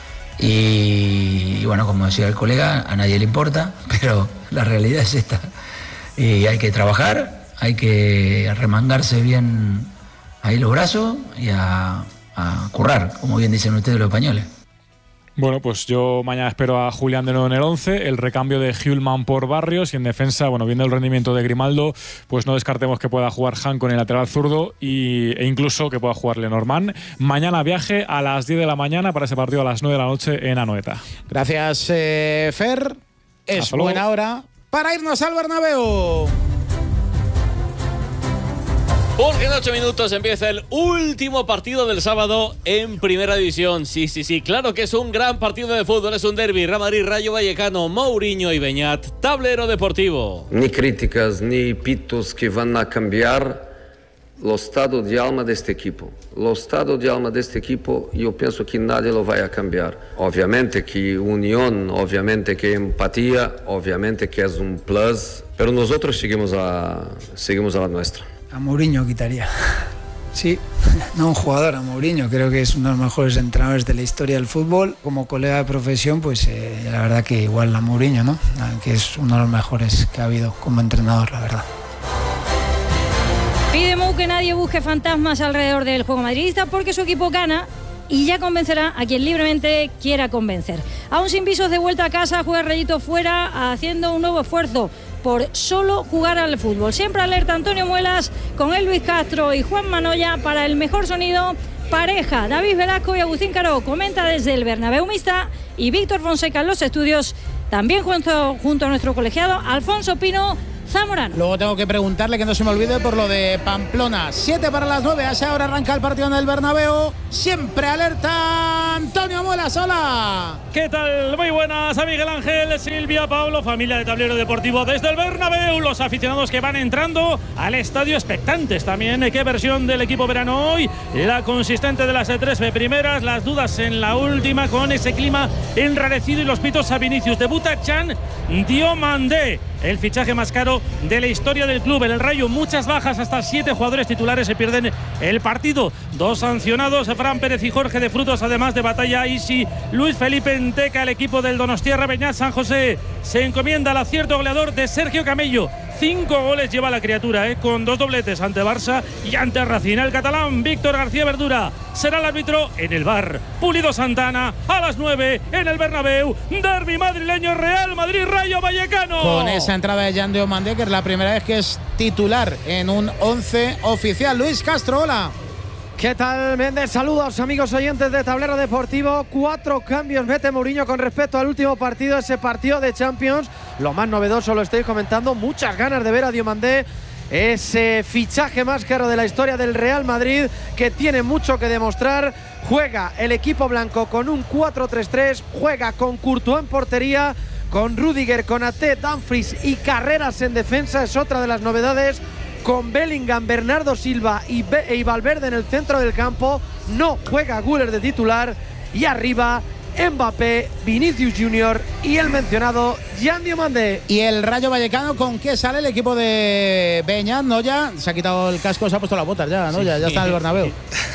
Y, y bueno, como decía el colega, a nadie le importa, pero la realidad es esta. Y hay que trabajar, hay que remangarse bien ahí los brazos y a, a currar, como bien dicen ustedes los españoles. Bueno, pues yo mañana espero a Julián de nuevo en el once, el recambio de Hjulman por Barrios, y en defensa, bueno, viendo el rendimiento de Grimaldo, pues no descartemos que pueda jugar Han con el lateral zurdo y, e incluso que pueda jugar Lenormand. Mañana viaje a las diez de la mañana para ese partido a las nueve de la noche en Anoeta. Gracias, eh, Fer. Es Hasta luego. buena hora para irnos al Bernabéu. Porque en ocho minutos empieza el último partido del sábado en Primera División. Sí, sí, sí, claro que es un gran partido de fútbol, es un derbi. Real Madrid, Rayo Vallecano, Mourinho y Beñat, Tablero Deportivo. Ni críticas ni pitos que van a cambiar o estado de alma deste equipo. O estado de alma deste equipo, eu penso que nadie lo vai a cambiar. Obviamente que união, obviamente que empatia, obviamente que é um plus, pero nosotros seguimos a, seguimos a la nuestra. A Mourinho quitaría. Sí, no un jugador, a Mourinho. Creo que es uno de los mejores entrenadores de la historia del fútbol. Como colega de profesión, pues eh, la verdad que igual a Mourinho, ¿no? Que es uno de los mejores que ha habido como entrenador, la verdad. Pide Mou que nadie busque fantasmas alrededor del juego madridista porque su equipo gana y ya convencerá a quien libremente quiera convencer. Aún sin visos de vuelta a casa, juega Rayito fuera haciendo un nuevo esfuerzo por solo jugar al fútbol. Siempre alerta Antonio Muelas con el Luis Castro y Juan Manoya para el mejor sonido. Pareja, David Velasco y Agustín Caro comenta desde el Bernabéu Mista y Víctor Fonseca en los estudios, también junto, junto a nuestro colegiado Alfonso Pino Zamorano. Luego tengo que preguntarle, que no se me olvide, por lo de Pamplona. Siete para las nueve, a esa hora arranca el partido en el Bernabéu. Siempre alerta Antonio Muelas, hola. ¿Qué tal? Muy buenas a Miguel Ángel, Silvia, Pablo, familia de Tablero Deportivo desde el Bernabéu. Los aficionados que van entrando al estadio expectantes también. ¿Qué versión del equipo verano hoy? La consistente de las tres primeras, las dudas en la última con ese clima enrarecido y los pitos a Vinicius. Debuta Chan Diomandé, el fichaje más caro de la historia del club. En el Rayo, muchas bajas, hasta siete jugadores titulares se pierden el partido. Dos sancionados, Fran Pérez y Jorge de Frutos, además de Batalla, Isi, Luis Felipe Enteca. El equipo del Donostiarra Beñat San José se encomienda al acierto goleador de Sergio Camello. Cinco goles lleva la criatura, ¿eh? Con dos dobletes ante Barça y ante Racing. El catalán Víctor García Verdura será el árbitro en el V A R. Pulido Santana a las nueve en el Bernabéu. Derbi madrileño, Real Madrid Rayo Vallecano. Con esa entrada de Jan Diomandé, que es la primera vez que es titular en un once oficial. Luis Castro, hola. ¿Qué tal, Méndez? Saludos, amigos oyentes de Tablero Deportivo. Cuatro cambios mete Mourinho con respecto al último partido, ese partido de Champions. Lo más novedoso lo estoy comentando, muchas ganas de ver a Diomandé, ese fichaje más caro de la historia del Real Madrid, que tiene mucho que demostrar. Juega el equipo blanco con un cuatro tres tres, juega con Courtois en portería, con Rüdiger, con Ate, Dumfries y Carreras en defensa, es otra de las novedades. Con Bellingham, Bernardo Silva y, Be y Valverde en el centro del campo. No juega Güler de titular. Y arriba Mbappé, Vinicius Junior y el mencionado Jan Diomandé. Y el Rayo Vallecano, ¿con qué sale el equipo de Beñat? ¿No? Ya se ha quitado el casco, se ha puesto las botas ya, ¿no? Ya, ya está en el Bernabéu.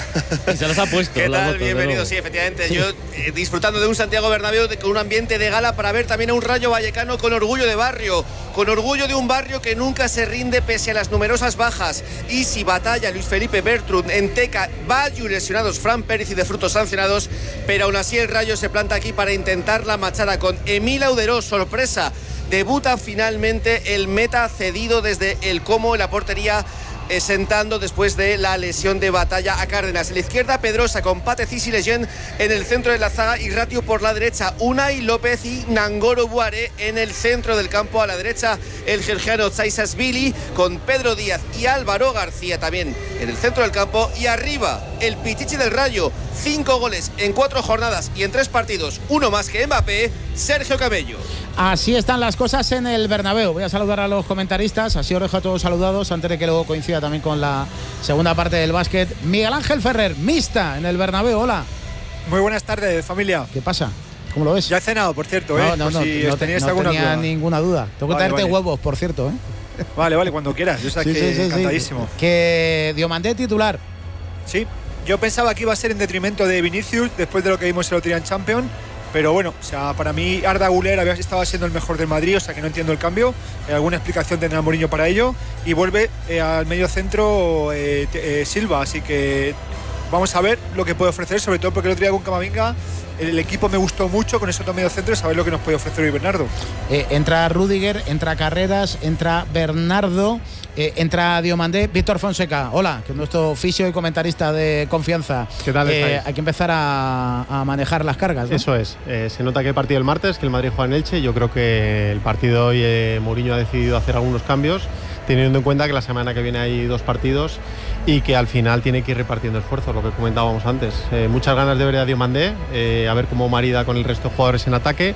Se los ha puesto. ¿Qué tal? Botas, bienvenido, sí, efectivamente. Sí. Yo eh, disfrutando de un Santiago Bernabéu de, con un ambiente de gala para ver también a un Rayo Vallecano con orgullo de barrio, con orgullo de un barrio que nunca se rinde pese a las numerosas bajas. Isi, Batalla, Luis Felipe, Bertrud, Enteca, Bayu lesionados, Fran Pérez y de Frutos sancionados, pero aún así el Rayo se planta aquí para intentar la machada con Emil Auderó, sorpresa. Debuta finalmente el meta cedido desde el Como en la portería, eh, sentando después de la lesión de Batalla a Cárdenas. En la izquierda, Pedrosa con Patecis y Lejeune en el centro de la zaga y Ratio por la derecha. Unai López y Nangolo Buare en el centro del campo. A la derecha, el georgiano Tsaisashvili con Pedro Díaz y Álvaro García también en el centro del campo. Y arriba, el Pichichi del Rayo. Cinco goles en cuatro jornadas y en tres partidos, uno más que Mbappé, Sergio Camello. Así están las cosas en el Bernabéu. Voy a saludar a los comentaristas, así os dejo a todos saludados antes de que luego coincida también con la segunda parte del básquet. Miguel Ángel Ferrer, Mista en el Bernabéu, hola. Muy buenas tardes, familia. ¿Qué pasa? ¿Cómo lo ves? Ya he cenado, por cierto, no, ¿eh? No, por no, si no, os teníais no alguna tenía duda. ninguna duda. Tengo que vale, traerte vale. huevos, por cierto, ¿eh? Vale, vale, cuando quieras. Yo sabes sí, que sí, sí, encantadísimo. Sí. Que Diomandé titular. Sí, yo pensaba que iba a ser en detrimento de Vinicius después de lo que vimos el otro día en Champions. Pero bueno, o sea, para mí Arda Güler había estaba siendo el mejor del Madrid, o sea que no entiendo el cambio. Eh, alguna explicación tendrá Mourinho para ello. Y vuelve eh, al medio centro eh, eh, Silva, así que vamos a ver lo que puede ofrecer, sobre todo porque el otro día con Camavinga el equipo me gustó mucho con esos dos medio centros, a ver lo que nos puede ofrecer hoy Bernardo. Eh, entra Rüdiger, entra Carreras, entra Bernardo, eh, entra Diomandé. Víctor Fonseca, hola, que es nuestro fisio y comentarista de confianza. ¿Qué tal eh, estáis? Hay que empezar a, a manejar las cargas, ¿no? Eso es, eh, se nota que el partido el martes, que el Madrid juega en Elche. Yo creo que el partido hoy eh, Mourinho ha decidido hacer algunos cambios, teniendo en cuenta que la semana que viene hay dos partidos y que al final tiene que ir repartiendo esfuerzos, lo que comentábamos antes. Eh, muchas ganas de ver a Diomandé, eh, a ver cómo marida con el resto de jugadores en ataque.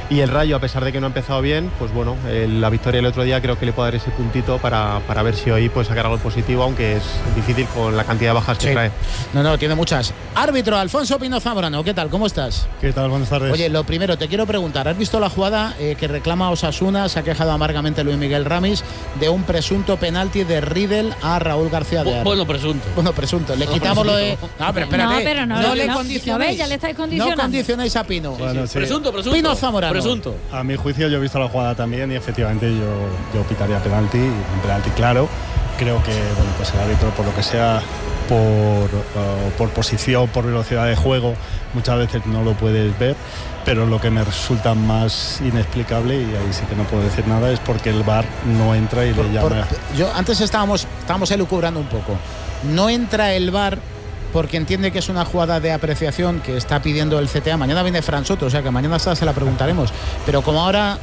Y el Rayo, a pesar de que no ha empezado bien, pues bueno, eh, la victoria el otro día creo que le puede dar ese puntito para, para ver si hoy puede sacar algo positivo, aunque es difícil con la cantidad de bajas que sí. trae. No, no, tiene muchas. Árbitro, Alfonso Pino Zamorano, ¿qué tal? ¿Cómo estás? ¿Qué tal? Buenas tardes. Oye, lo primero, te quiero preguntar, ¿has visto la jugada eh, que reclama Osasuna? Se ha quejado amargamente Luis Miguel Ramis de un presunto penalti de Riedel a Raúl García de Ar. Bueno, presunto. Bueno, presunto. Le quitamos lo de... No, pero espérate. No, pero no, no, no le no, condicionéis. No, ya le estáis condicionando. No condicionéis a Pino. Bueno, sí. Presunto, presunto. Pino Zamorano. Presunto. A mi juicio yo he visto la jugada también y efectivamente yo, yo pitaría penalti, un penalti claro. Creo que bueno, pues el árbitro, por lo que sea, por, uh, por posición, por velocidad de juego, muchas veces no lo puedes ver, pero lo que me resulta más inexplicable, y ahí sí que no puedo decir nada, es porque el V A R no entra y por, le llama. Por, yo antes estábamos, estábamos elucubrando un poco. No entra el V A R porque entiende que es una jugada de apreciación que está pidiendo el C T A. Mañana viene Fran Soto, o sea que mañana se la preguntaremos. Pero como ahora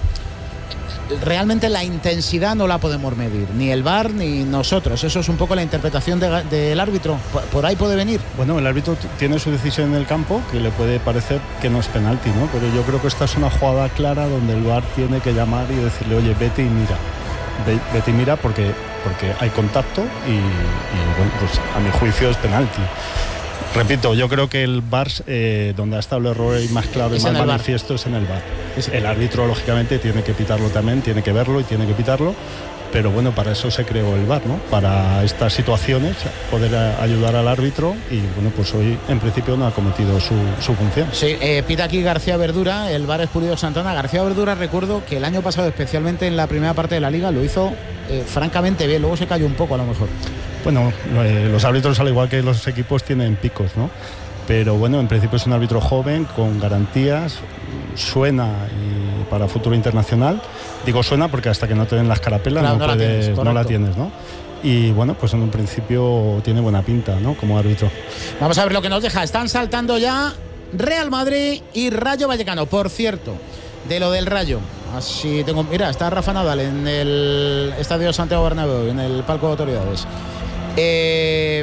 realmente la intensidad no la podemos medir, ni el V A R ni nosotros. Eso es un poco la interpretación de, del árbitro. Por, por ahí puede venir. Bueno, el árbitro tiene su decisión en el campo, que le puede parecer que no es penalti, ¿no? Pero yo creo que esta es una jugada clara donde el V A R tiene que llamar y decirle, oye, vete y mira. Vete y mira porque, porque hay contacto y, y bueno, pues a mi juicio es penalti. Repito, yo creo que el V A R, eh, donde ha estado el error más claro y más manifiesto, es en el V A R. El árbitro, lógicamente, tiene que pitarlo también, tiene que verlo y tiene que pitarlo, pero bueno, para eso se creó el V A R, ¿no? Para estas situaciones, poder a, ayudar al árbitro y bueno, pues hoy en principio no ha cometido su, su función. Sí, eh, pita aquí García Verdura, el V A R es Pulido Santana. García Verdura, recuerdo que el año pasado, especialmente en la primera parte de la Liga, lo hizo eh, francamente bien, luego se cayó un poco a lo mejor. Bueno, los árbitros, al igual que los equipos, tienen picos, ¿no? Pero bueno, en principio es un árbitro joven, con garantías, suena y para futuro internacional. Digo suena porque hasta que no te den las carapelas claro, no, no, puedes, la tienes, no la tienes, ¿no? Y bueno, pues en un principio tiene buena pinta, ¿no? Como árbitro. Vamos a ver lo que nos deja. Están saltando ya Real Madrid y Rayo Vallecano. Por cierto, de lo del Rayo, así tengo, mira, está Rafa Nadal en el Estadio Santiago Bernabéu, en el palco de autoridades. Eh,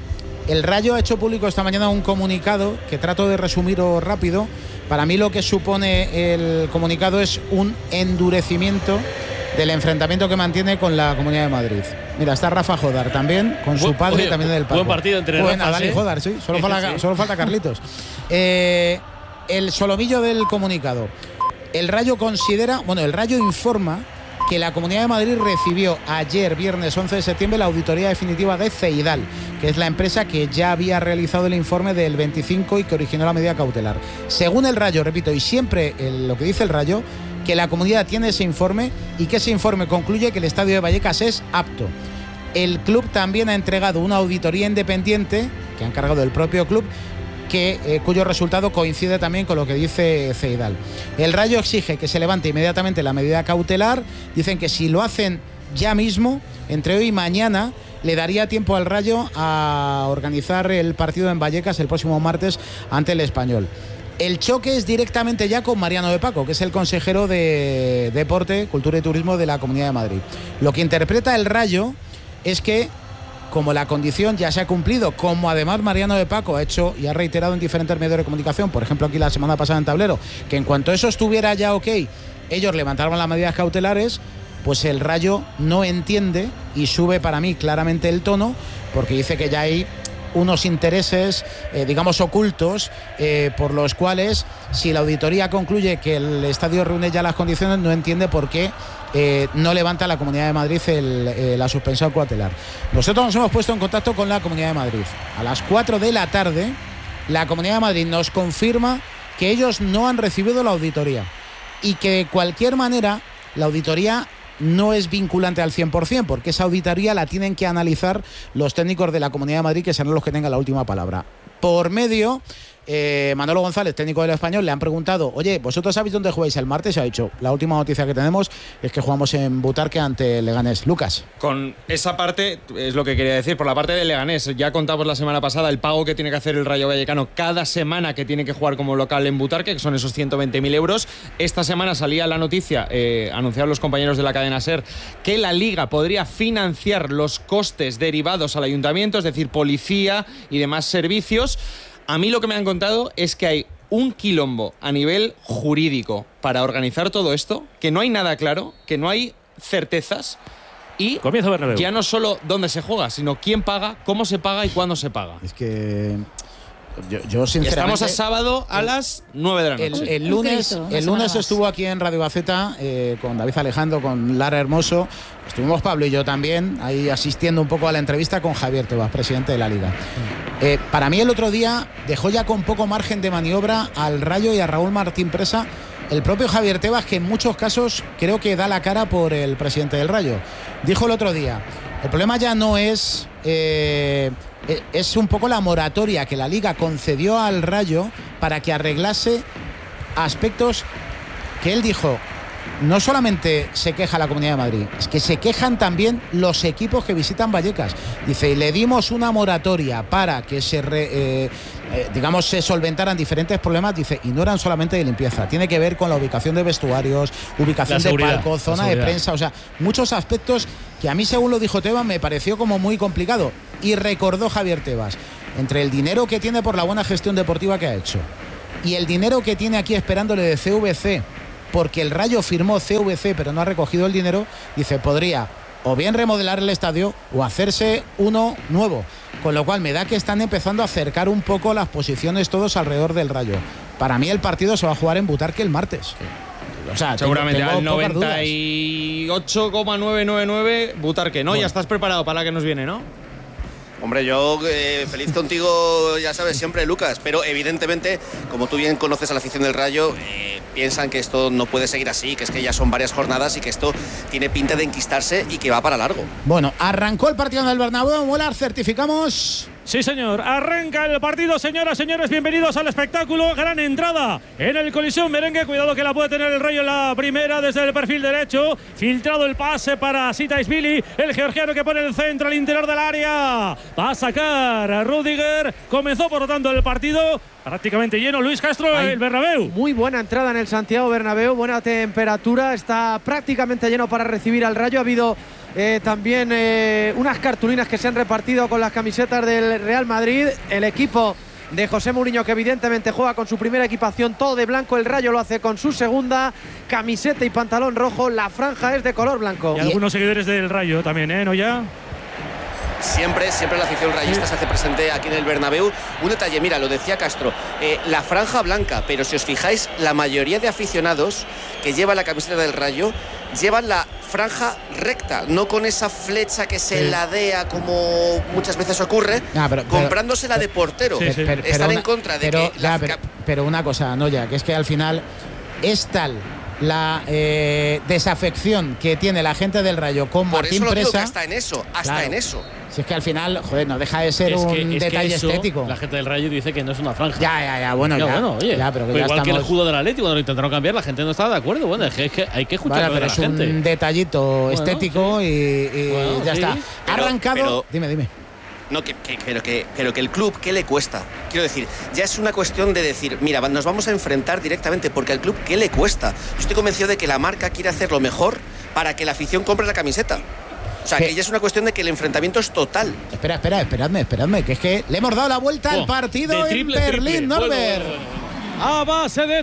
el Rayo ha hecho público esta mañana un comunicado que trato de resumir rápido. Para mí lo que supone el comunicado es un endurecimiento del enfrentamiento que mantiene con la Comunidad de Madrid. Mira, está Rafa Jodar también, con su padre y también del palco. Buen partido entre Buena, Rafa, Nadal y Jodar, sí. Solo, falta, sí. solo falta Carlitos. Eh, el solomillo del comunicado. El Rayo considera, bueno, el Rayo informa que la Comunidad de Madrid recibió ayer, viernes once de septiembre, la auditoría definitiva de Ceidal, que es la empresa que ya había realizado el informe del veinticinco y que originó la medida cautelar. Según el Rayo, repito, y siempre el, lo que dice el Rayo, que la comunidad tiene ese informe y que ese informe concluye que el estadio de Vallecas es apto. El club también ha entregado una auditoría independiente, que ha encargado el propio club, Que, eh, cuyo resultado coincide también con lo que dice Ceidal. El Rayo exige que se levante inmediatamente la medida cautelar. Dicen que si lo hacen ya mismo, entre hoy y mañana, le daría tiempo al Rayo a organizar el partido en Vallecas el próximo martes ante el Español. El choque es directamente ya con Mariano de Paco, que es el consejero de Deporte, Cultura y Turismo de la Comunidad de Madrid. Lo que interpreta el Rayo es que, como la condición ya se ha cumplido, como además Mariano de Paco ha hecho y ha reiterado en diferentes medios de comunicación, por ejemplo aquí la semana pasada en Tablero, que en cuanto eso estuviera ya ok, ellos levantaron las medidas cautelares, pues el Rayo no entiende y sube para mí claramente el tono, porque dice que ya hay unos intereses, eh, digamos, ocultos, eh, por los cuales, si la auditoría concluye que el estadio reúne ya las condiciones, no entiende por qué eh, no levanta la Comunidad de Madrid el, eh, la suspensión cautelar. Nosotros nos hemos puesto en contacto con la Comunidad de Madrid. A las cuatro de la tarde, la Comunidad de Madrid nos confirma que ellos no han recibido la auditoría y que de cualquier manera la auditoría no es vinculante al cien por ciento, porque esa auditoría la tienen que analizar los técnicos de la Comunidad de Madrid, que serán los que tengan la última palabra. Por medio, eh, Manolo González, técnico del Español, le han preguntado, oye, ¿vosotros sabéis dónde jugáis el martes? Y ha dicho, la última noticia que tenemos es que jugamos en Butarque ante Leganés. Lucas. Con esa parte, es lo que quería decir, por la parte de Leganés, ya contamos la semana pasada el pago que tiene que hacer el Rayo Vallecano cada semana que tiene que jugar como local en Butarque, que son esos ciento veinte mil euros. Esta semana salía la noticia, eh, anunciaron los compañeros de la cadena SER, que la Liga podría financiar los costes derivados al ayuntamiento, es decir, policía y demás servicios. A mí lo que me han contado es que hay un quilombo a nivel jurídico para organizar todo esto, que no hay nada claro, que no hay certezas y Comienzo Bernabéu. Ya no solo dónde se juega, sino quién paga, cómo se paga y cuándo se paga. Es que yo, yo sinceramente… Estamos a sábado a las nueve de la noche. El, el lunes, el lunes estuvo aquí en Radio Gaceta eh, con David Alejandro, con Lara Hermoso. Estuvimos Pablo y yo también ahí asistiendo un poco a la entrevista con Javier Tebas, presidente de la Liga. Eh, para mí el otro día dejó ya con poco margen de maniobra al Rayo y a Raúl Martín Presa el propio Javier Tebas, que en muchos casos creo que da la cara por el presidente del Rayo. Dijo el otro día, el problema ya no es… Eh, es un poco la moratoria que la Liga concedió al Rayo para que arreglase aspectos que él dijo. No solamente se queja la Comunidad de Madrid, es que se quejan también los equipos que visitan Vallecas. Dice, le dimos una moratoria para que se, re, eh, eh, digamos, se solventaran diferentes problemas. Dice, y no eran solamente de limpieza, tiene que ver con la ubicación de vestuarios, ubicación de palco, zona de prensa, o sea, muchos aspectos que a mí, según lo dijo Tebas, me pareció como muy complicado. Y recordó Javier Tebas, entre el dinero que tiene por la buena gestión deportiva que ha hecho y el dinero que tiene aquí esperándole de C V C, porque el Rayo firmó C V C pero no ha recogido el dinero, dice, podría o bien remodelar el estadio o hacerse uno nuevo, con lo cual me da que están empezando a acercar un poco las posiciones todos alrededor del Rayo. Para mí el partido se va a jugar en Butarque el martes. O sea, seguramente tengo, tengo al noventa y ocho coma novecientos noventa y nueve Butarque, ¿no? Bueno. Ya estás preparado para la que nos viene, ¿no? Hombre, yo eh, feliz contigo, ya sabes, siempre, Lucas, pero evidentemente, como tú bien conoces a la afición del Rayo, eh, piensan que esto no puede seguir así, que es que ya son varias jornadas y que esto tiene pinta de enquistarse y que va para largo. Bueno, arrancó el partido en el Bernabéu, Molar, certificamos… Sí, señor. Arranca el partido, señoras, señores. Bienvenidos al espectáculo. Gran entrada en el Coliseum Merengue. Cuidado que la puede tener el Rayo en la primera desde el perfil derecho. Filtrado el pase para Sitaisvili, el georgiano que pone el centro al interior del área. Va a sacar a Rudiger. Comenzó, por lo tanto, el partido prácticamente lleno. Luis Castro, Ay, el Bernabéu. Muy buena entrada en el Santiago Bernabéu. Buena temperatura. Está prácticamente lleno para recibir al Rayo. Ha habido… Eh, también eh, unas cartulinas que se han repartido con las camisetas del Real Madrid. El equipo de José Mourinho, que evidentemente juega con su primera equipación todo de blanco. El Rayo lo hace con su segunda, camiseta y pantalón rojo. La franja es de color blanco. Y algunos seguidores del Rayo también, ¿eh? ¿No ya? Siempre, siempre la afición rayista se hace presente aquí en el Bernabéu. Un detalle, mira, lo decía Castro, eh, la franja blanca, pero si os fijáis, la mayoría de aficionados que llevan la camiseta del Rayo llevan la franja recta, no con esa flecha que se sí. ladea como muchas veces ocurre, ah, pero, comprándose pero, la de portero. Sí, sí. Pero, Están en contra de pero, que… La, la pero, pero una cosa, Noya, que es que al final es tal la eh, desafección que tiene la gente del Rayo con Por Martín eso lo Presa. Digo que hasta en eso, hasta claro. en eso. Si es que al final, joder, no deja de ser es un que, es detalle que eso, estético. La gente del Rayo dice que no es una franja. Ya, ya, ya, bueno, ya. ya, bueno, oye, ya pero que pues ya igual estamos… que el escudo del Atleti, cuando lo intentaron cambiar, la gente no estaba de acuerdo. Bueno, es que, es que hay que escuchar vale, pero a la es gente. un detallito bueno, sí. estético y, y bueno, ya sí. está. Pero, Arrancado… pero, dime, dime. No, que, que, pero, que, pero que el club, ¿qué le cuesta? Quiero decir, ya es una cuestión de decir, mira, nos vamos a enfrentar directamente, porque al club, ¿qué le cuesta? Yo estoy convencido de que la marca quiere hacer lo mejor para que la afición compre la camiseta. O sea, ¿Qué? que ya es una cuestión de que el enfrentamiento es total. Espera, espera, esperadme, esperadme, que es que le hemos dado la vuelta oh, al partido en triple, Berlín, triple. Norbert. Bueno, bueno, bueno. A base de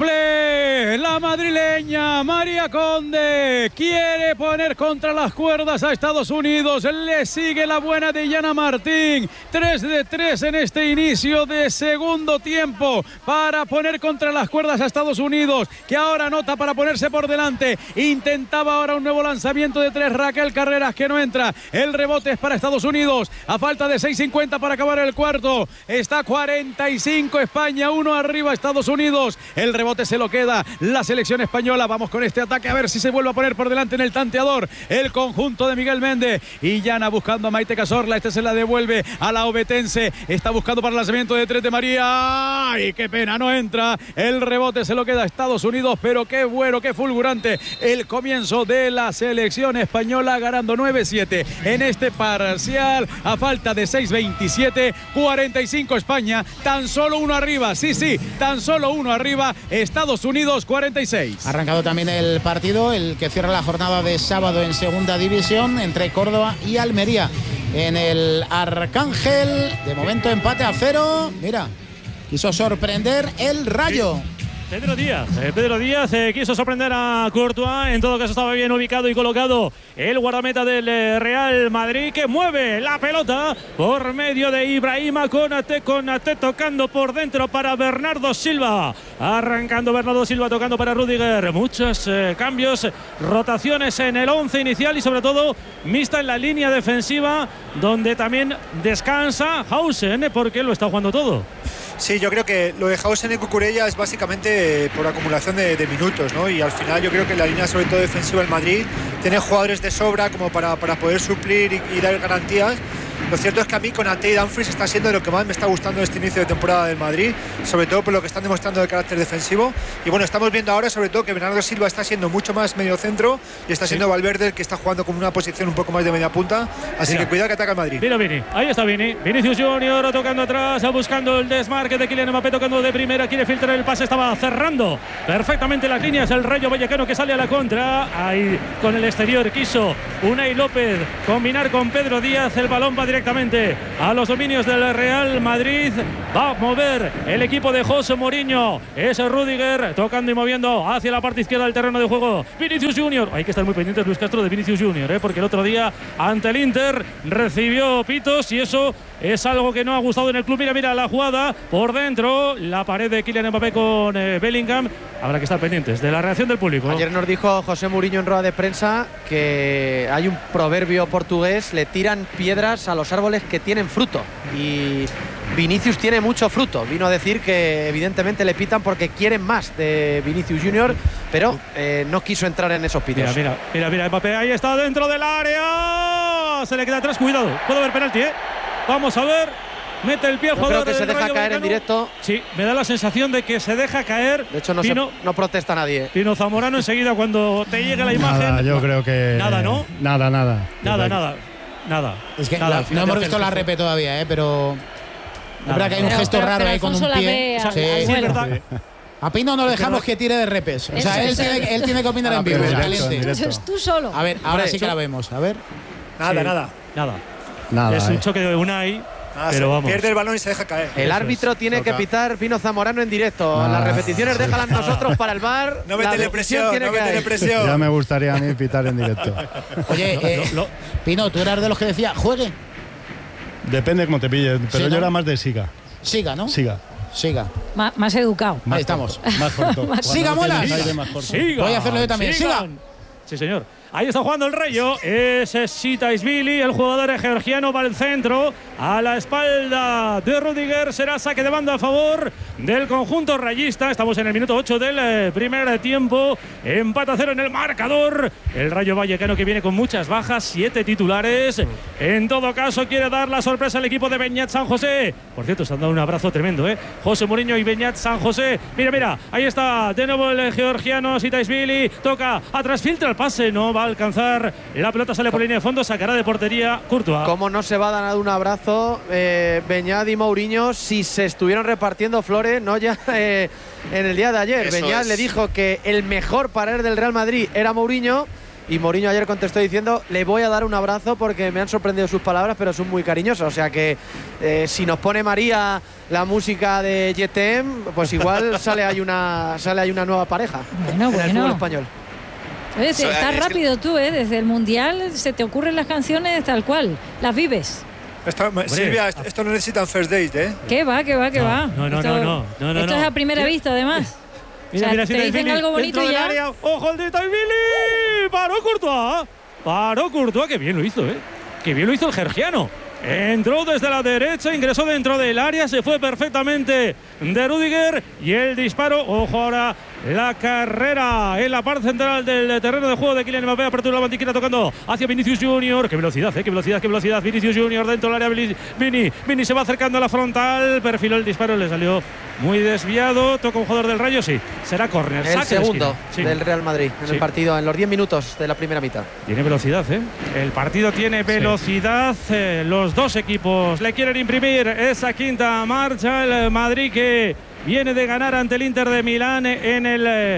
triple, la madrileña María Conde quiere poner contra las cuerdas a Estados Unidos. Le sigue la buena de Yana Martín. tres de tres en este inicio de segundo tiempo para poner contra las cuerdas a Estados Unidos, que ahora anota para ponerse por delante. Intentaba ahora un nuevo lanzamiento de tres, Raquel Carreras, que no entra. El rebote es para Estados Unidos. A falta de seis cincuenta para acabar el cuarto. Está cuarenta y cinco España, uno arriba Estados Unidos. El rebote se lo queda la selección española. Vamos con este ataque a ver si se vuelve a poner por delante en el tanteador el conjunto de Miguel Méndez. Y Yana buscando a Maite Cazorla. Este se la devuelve a la obetense. Está buscando para el lanzamiento de tres de María. ¡Ay, qué pena! No entra. El rebote se lo queda a Estados Unidos. Pero qué bueno, qué fulgurante el comienzo de la selección española, ganando nueve siete en este parcial. A falta de seis veintisiete, cuarenta y cinco España. Tan solo uno arriba. Sí, sí, tan Tan solo uno arriba, Estados Unidos cuarenta y seis. Arrancado también el partido, el que cierra la jornada de sábado en segunda división entre Córdoba y Almería. En el Arcángel, de momento empate a cero. Mira, quiso sorprender el Rayo. Sí. Pedro Díaz, eh, Pedro Díaz eh, quiso sorprender a Courtois, en todo caso estaba bien ubicado y colocado el guardameta del eh, Real Madrid, que mueve la pelota por medio de Ibrahima Konaté, Konaté tocando por dentro para Bernardo Silva, arrancando Bernardo Silva, tocando para Rüdiger, muchos eh, cambios, rotaciones en el once inicial y sobre todo mixta en la línea defensiva, donde también descansa Hausen, eh, porque lo está jugando todo. Sí, yo creo que lo de Hausen y Cucurella es básicamente por acumulación de, de minutos, ¿no? Y al final yo creo que la línea, sobre todo defensiva del Madrid, tiene jugadores de sobra como para, para poder suplir y, y dar garantías. Lo cierto es que a mí Konaté y Dumfries está siendo de lo que más me está gustando este inicio de temporada del Madrid, sobre todo por lo que están demostrando de carácter defensivo. Y bueno, estamos viendo ahora sobre todo que Bernardo Silva está siendo mucho más mediocentro y está siendo sí. Valverde el que está jugando como una posición un poco más de media punta. Así Mira. que cuidado que ataca el Madrid. Mira Vini, ahí está Vini, Vinicius Junior tocando atrás, buscando el desmarque de Kylian Mbappé, tocando de primera, quiere filtrar el pase, estaba cerrando perfectamente las líneas el Rayo Vallecano, que sale a la contra. Ahí con el exterior quiso Unai López combinar con Pedro Díaz, el balón va directamente a los dominios del Real Madrid. Va a mover el equipo de José Mourinho. Es Rüdiger tocando y moviendo hacia la parte izquierda del terreno de juego. Vinicius Junior. Hay que estar muy pendientes, Luis Castro, de Vinicius Junior, ¿eh? porque el otro día ante el Inter recibió pitos y eso es algo que no ha gustado en el club. Mira, mira la jugada por dentro, la pared de Kylian Mbappé con eh, Bellingham. Habrá que estar pendientes de la reacción del público. Ayer nos dijo José Mourinho en rueda de prensa que hay un proverbio portugués: le tiran piedras a los árboles que tienen fruto, y Vinicius tiene mucho fruto. Vino a decir que evidentemente le pitan porque quieren más de Vinicius Junior, pero eh, no quiso entrar en esos pitos. Mira, mira, mira, mira, Mbappé ahí está dentro del área, se le queda atrás, cuidado, puede haber penalti, ¿eh? Vamos a ver, mete el pie al jugador. Creo que se deja Rayo caer Vallecano. en directo. Sí, me da la sensación de que se deja caer. De hecho no, Pino, se, no protesta nadie. ¿eh? Pino Zamorano enseguida cuando te llegue la imagen. Nada, yo creo que nada, ¿no? Nada, nada. Nada, nada. Nada. Es que nada, la, no hemos visto la repe todavía, ¿eh? pero es verdad que hay un pero, gesto pero, raro pero ahí con un pie. A, sí. Sí, es verdad. Sí. A Pino no le dejamos que tire de repes. O sea, él tiene, él tiene que opinar en vivo. Eso es tú solo. A ver, ahora sí que la vemos. A ver. Nada, sí. nada. Nada. Nada. Es eh. un choque de Unai. Nada, pero vamos. Pierde el balón y se deja caer. El árbitro tiene Toca. que pitar Pino Zamorano en directo. Nada. Las repeticiones déjalas nosotros para el V A R. No métele presión, no métele presión. Ya me gustaría a mí pitar en directo. Oye, eh, lo, lo, Pino, tú eras de los que decía, juegue. Depende cómo te pille, pero sí, yo ¿no? era más de siga. Siga, ¿no? Siga. Siga. Más, más educado. Más Ahí estamos. Más corto. Siga, mola. Siga. Voy a hacerlo yo también. Siga. Sí, señor. Ahí está jugando el Rayo. Es Sitaisvili, el jugador georgiano, va al centro. A la espalda de Rüdiger. Será saque de banda a favor del conjunto rayista. Estamos en el minuto ocho del primer tiempo. Empate a cero en el marcador. El Rayo Vallecano, que viene con muchas bajas, siete titulares. En todo caso, quiere dar la sorpresa al equipo de Beñat San José. Por cierto, se han dado un abrazo tremendo, ¿eh? José Mourinho y Beñat San José. Mira, mira, ahí está de nuevo el georgiano Sitaisvili. Toca atrás, filtra el pase. No va a alcanzar. La pelota sale por línea de fondo, sacará de portería Courtois. ¿Cómo no se va a dar un abrazo eh, Beñat y Mourinho si se estuvieron repartiendo flores, no ya eh, en el día de ayer? Eso Beñat es. le dijo que el mejor para él del Real Madrid era Mourinho, y Mourinho ayer contestó diciendo: le voy a dar un abrazo porque me han sorprendido sus palabras, pero son muy cariñosas. O sea que eh, si nos pone María la música de G T M, pues igual sale ahí una sale ahí una nueva pareja bueno, en bueno. el fútbol español. Oye, so, estás es rápido que... tú, ¿eh? Desde el Mundial se te ocurren las canciones tal cual, las vives. Esto, Silvia, esto no necesitan first date, ¿eh? ¿Qué va, qué va, qué no, va? No, no, esto, no, no, no, no. Esto no. es a primera mira, vista, además. Mira, o sea, mira, te mira, dicen Vili, algo bonito y ya. Área, ¡ojo el de Taivili! ¡Paró Courtois! ¡Paró Courtois! ¡Qué bien lo hizo, eh! ¡Qué bien lo hizo el georgiano! Entró desde la derecha, ingresó dentro del área, se fue perfectamente de Rüdiger y el disparo. Ojo ahora la carrera en la parte central del terreno de juego de Kylian Mbappé. Apertura la bandiquera tocando hacia Vinicius Junior. Qué velocidad, eh, qué velocidad, qué velocidad. Vinicius Junior dentro del área. Vini, Vini se va acercando a la frontal. Perfiló el disparo, le salió muy desviado. Toca un jugador del Rayo, sí. Será córner. El segundo sí. del Real Madrid en sí. el partido, en los diez minutos de la primera mitad. Tiene velocidad, ¿eh? El partido tiene velocidad. Sí. Eh, los dos equipos le quieren imprimir esa quinta marcha. El Madrid, que viene de ganar ante el Inter de Milán en el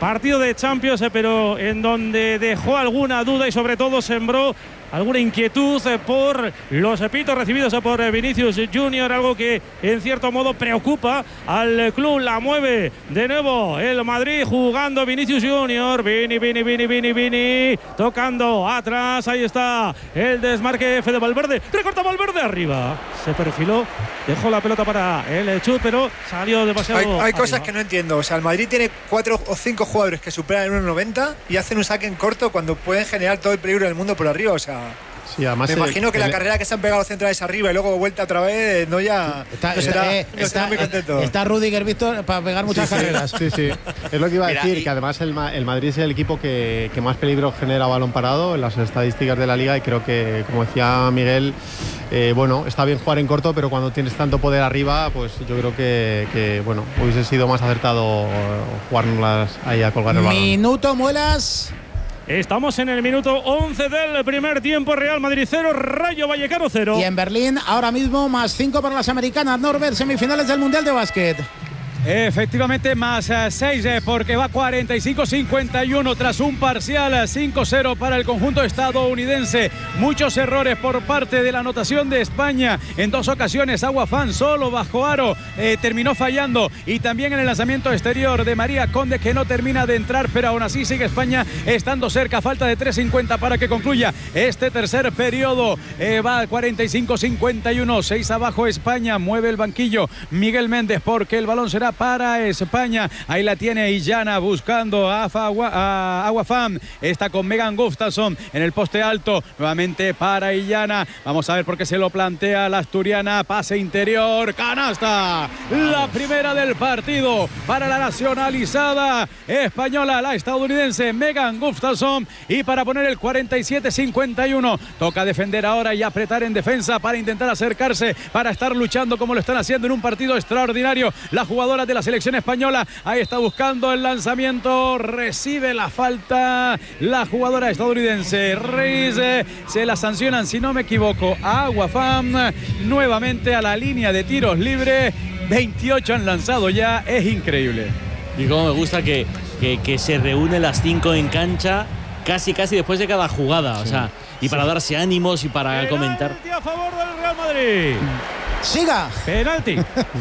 partido de Champions, eh, pero en donde dejó alguna duda y sobre todo sembró alguna inquietud eh, por los pitos recibidos eh, por eh, Vinicius Junior, algo que en cierto modo preocupa al club. La mueve de nuevo el Madrid jugando Vinicius Junior. Vini, Vini, Vini, Vini, Vini, tocando atrás. Ahí está el desmarque Fede Valverde. Recorta Valverde arriba. Se perfiló, dejó la pelota para el chut, pero salió demasiado. Hay, hay arriba. cosas que no entiendo. O sea, el Madrid tiene cuatro o cinco jugadores que superan el uno noventa y hacen un saque en corto cuando pueden generar todo el peligro del mundo por arriba. O sea, sí, además me el, imagino que el, la carrera que se han pegado los centrales arriba y luego vuelta otra vez, no ya está, no será, eh, no está, será muy contento. Está Rudiger Víctor para pegar muchas sí, carreras. Sí, sí, es lo que iba a Mira, decir, y... que además el, el Madrid es el equipo que, que más peligro genera balón parado en las estadísticas de la Liga, y creo que, como decía Miguel, eh, bueno, está bien jugar en corto, pero cuando tienes tanto poder arriba, pues yo creo que, que bueno, hubiese sido más acertado jugárnoslas ahí a colgar el balón. Minuto, Muelas. Estamos en el minuto once del primer tiempo. Real Madrid cero, Rayo Vallecano cero. Y en Berlín, ahora mismo, más cinco para las americanas. Norbert, semifinales del Mundial de Básquet. Efectivamente, más seis, eh, porque va cuarenta y cinco cincuenta y uno tras un parcial cinco cero para el conjunto estadounidense. Muchos errores por parte de la anotación de España. En dos ocasiones, Aguafán solo bajo aro eh, terminó fallando. Y también en el lanzamiento exterior de María Conde, que no termina de entrar, pero aún así sigue España estando cerca. Falta de tres cincuenta para que concluya este tercer periodo. Eh, va cuarenta y cinco cincuenta y uno, seis abajo España. Mueve el banquillo Miguel Méndez, porque el balón será para España. Ahí la tiene Illana buscando a, a Aguafam. Está con Megan Gustafsson en el poste alto. Nuevamente para Illana. Vamos a ver por qué se lo plantea la asturiana. Pase interior. Canasta. La primera del partido para la nacionalizada española, la estadounidense Megan Gustafsson. Y para poner el cuarenta y siete cincuenta y uno. Toca defender ahora y apretar en defensa para intentar acercarse, para estar luchando como lo están haciendo en un partido extraordinario. La jugadora de la selección española, ahí está buscando el lanzamiento, recibe la falta la jugadora estadounidense Reis, se la sancionan, si no me equivoco, a Aguafam. Nuevamente a la línea de tiros libre. Veintiocho han lanzado ya, es increíble. Y como me gusta que, que, que se reúnen las cinco en cancha casi casi después de cada jugada, sí. O sea, y para sí. darse ánimos y para Penalti comentar. A favor del Real Madrid. Siga. Penalti.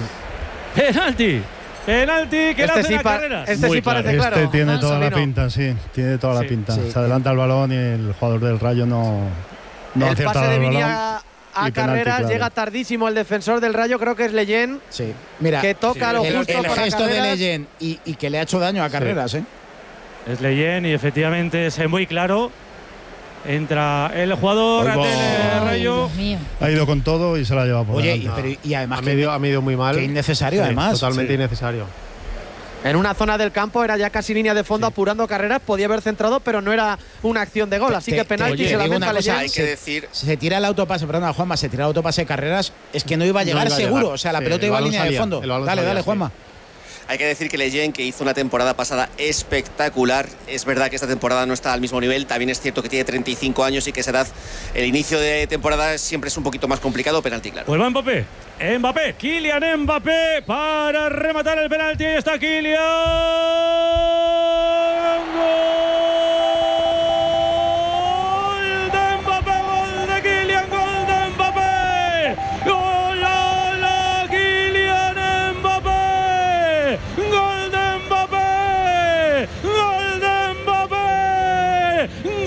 Penalti. Penalti que este le sí hace pa- carreras. Este Muy sí parece claro. claro. Este tiene toda Solino. la pinta, sí, tiene toda Sí, la pinta. sí. Se adelanta el balón y el jugador del Rayo no, no el acierta pase de el Vini balón. a, a y penalti, carreras, claro. llega tardísimo el defensor del Rayo, creo que es Leyen. Sí. Mira, que toca sí, lo el, justo el para gesto carreras. de Leyen y, y que le ha hecho daño a carreras, sí. ¿eh? Es Leyen y efectivamente es muy claro. Entra el jugador Oigo. del Rayo. Ha ido con todo y se la ha llevado por Oye, y, delante. pero, y además ha que, medido, ha medido muy mal. que innecesario, Sí, además. Totalmente Sí. innecesario. En una zona del campo era ya casi línea de fondo, sí. apurando carreras, podía haber centrado, pero no era una acción de gol, así te, que penalti te, se te digo lamenta una cosa, Leyen. Hay que decir. Se, se tira el autopase, perdona Juanma, se tira el autopase de carreras, es que no iba a llegar No iba a seguro, llegar. o sea, la Sí, pelota el iba a balón línea salía, de fondo. el balón Dale, salía, dale, sí. Juanma. Hay que decir que Leyen, que hizo una temporada pasada espectacular, es verdad que esta temporada no está al mismo nivel, también es cierto que tiene treinta y cinco años y que esa edad, el inicio de temporada siempre es un poquito más complicado, penalti claro. Pues va Mbappé, Mbappé, Kylian Mbappé para rematar el penalti, ahí está Kylian. Gol de Mbappé, gol de Kylian, gol de Mbappé. Gol a la Kylian Mbappé. Gol de Mbappé. Gol de Mbappé.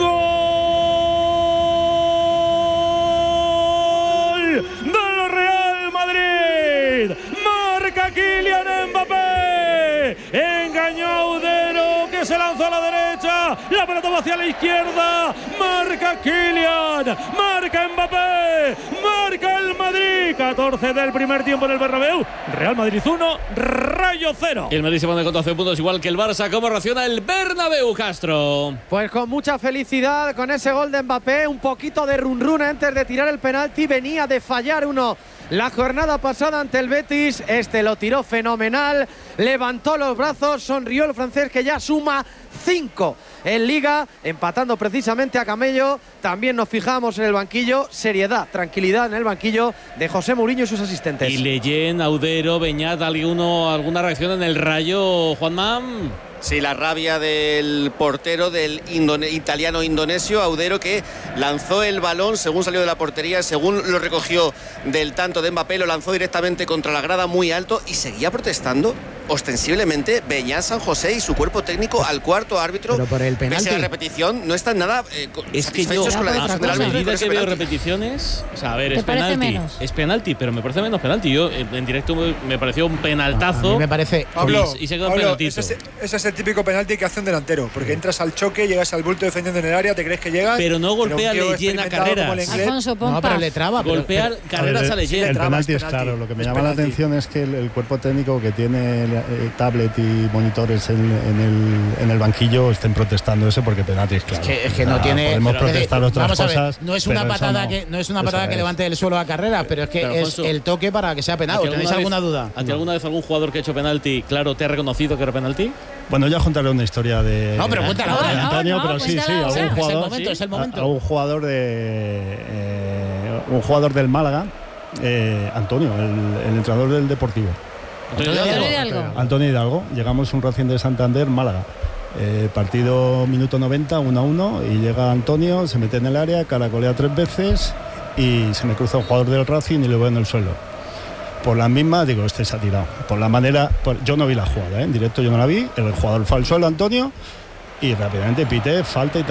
Gol del Real Madrid. Marca Kylian Mbappé. Engañó a Audero, que se lanzó a la derecha. La pelota va hacia la izquierda. Marca Kylian. Marca Mbappé. Marca el Madrid. catorce del primer tiempo en el Bernabéu. Real Madrid uno, Rayo cero. Y el Madrid se pone con doce puntos, igual que el Barça. ¿Cómo reacciona el Bernabéu, Castro? Pues con mucha felicidad con ese gol de Mbappé, un poquito de run run antes de tirar el penalti, venía de fallar uno la jornada pasada ante el Betis, este lo tiró fenomenal, levantó los brazos, sonrió el francés que ya suma cinco en Liga, empatando precisamente a Camello. También nos fijamos en el banquillo, seriedad, tranquilidad en el banquillo de José Mourinho y sus asistentes. Y Leyen, Audero, Beñat, ¿alguno, ¿alguna reacción en el Rayo, Juanma? Sí, la rabia del portero del indone- italiano-indonesio, Audero, que lanzó el balón según salió de la portería, según lo recogió del tanto de Mbappé, lo lanzó directamente contra la grada muy alto y seguía protestando ostensiblemente Beñat San José y su cuerpo técnico al cuarto árbitro. Pero por el penalti. Pese a la repetición, no están nada eh, es que yo, con la decisión del a árbitro. medida que veo repeticiones, o sea, a ver, es penalti, menos? es penalti, pero me parece menos penalti. Yo en directo me, me pareció un penaltazo. A mí me parece. Pablo, y, y se quedó Pablo, penaltito. ese, es, ese es el típico penalti que hace un delantero, porque entras al choque, llegas al bulto defendiendo en el área, te crees que llegas. Pero no golpea, pero le llena carreras. Alfonso, no, pero le traba. Golpear pero, pero, carreras a, ver, a El leyenda. penalti es claro. Lo que me es llama penalti. la atención es que el, el cuerpo técnico que tiene eh, tablet y monitores en, en, el, en el banquillo estén protestando eso porque penalti es claro. Es que, es que no tiene. Podemos pero, protestar pero, otras vamos a ver, cosas. no es una pero patada no, que no es una patada que es. levante del suelo a carrera, pero es que Pero, Alfonso, es el toque para que sea penal. ¿Tenéis alguna vez, duda? ¿A ti alguna vez algún jugador que ha hecho penalti, claro, te ha reconocido que era penalti? Bueno, ya contaré una historia de, no, pero cuéntala de ahora. Antonio, no, no, pero sí, sí, cuéntala, algún o sea, jugador, es el momento, sí, es el momento. algún jugador de eh, un jugador del Málaga, eh, Antonio, el, el entrenador del Deportivo. Antonio Antonio Hidalgo. Hidalgo. Antonio Hidalgo. Llegamos un Racing de Santander, Málaga. Eh, partido minuto noventa, uno a uno, y llega Antonio, se mete en el área, caracolea tres veces y se me cruza un jugador del Racing y lo veo en el suelo. Por las mismas, digo, este se ha tirado. Por la manera, por, yo no vi la jugada, ¿eh? En directo yo no la vi, el jugador fue al suelo, Antonio, y rápidamente pité, falta y tal.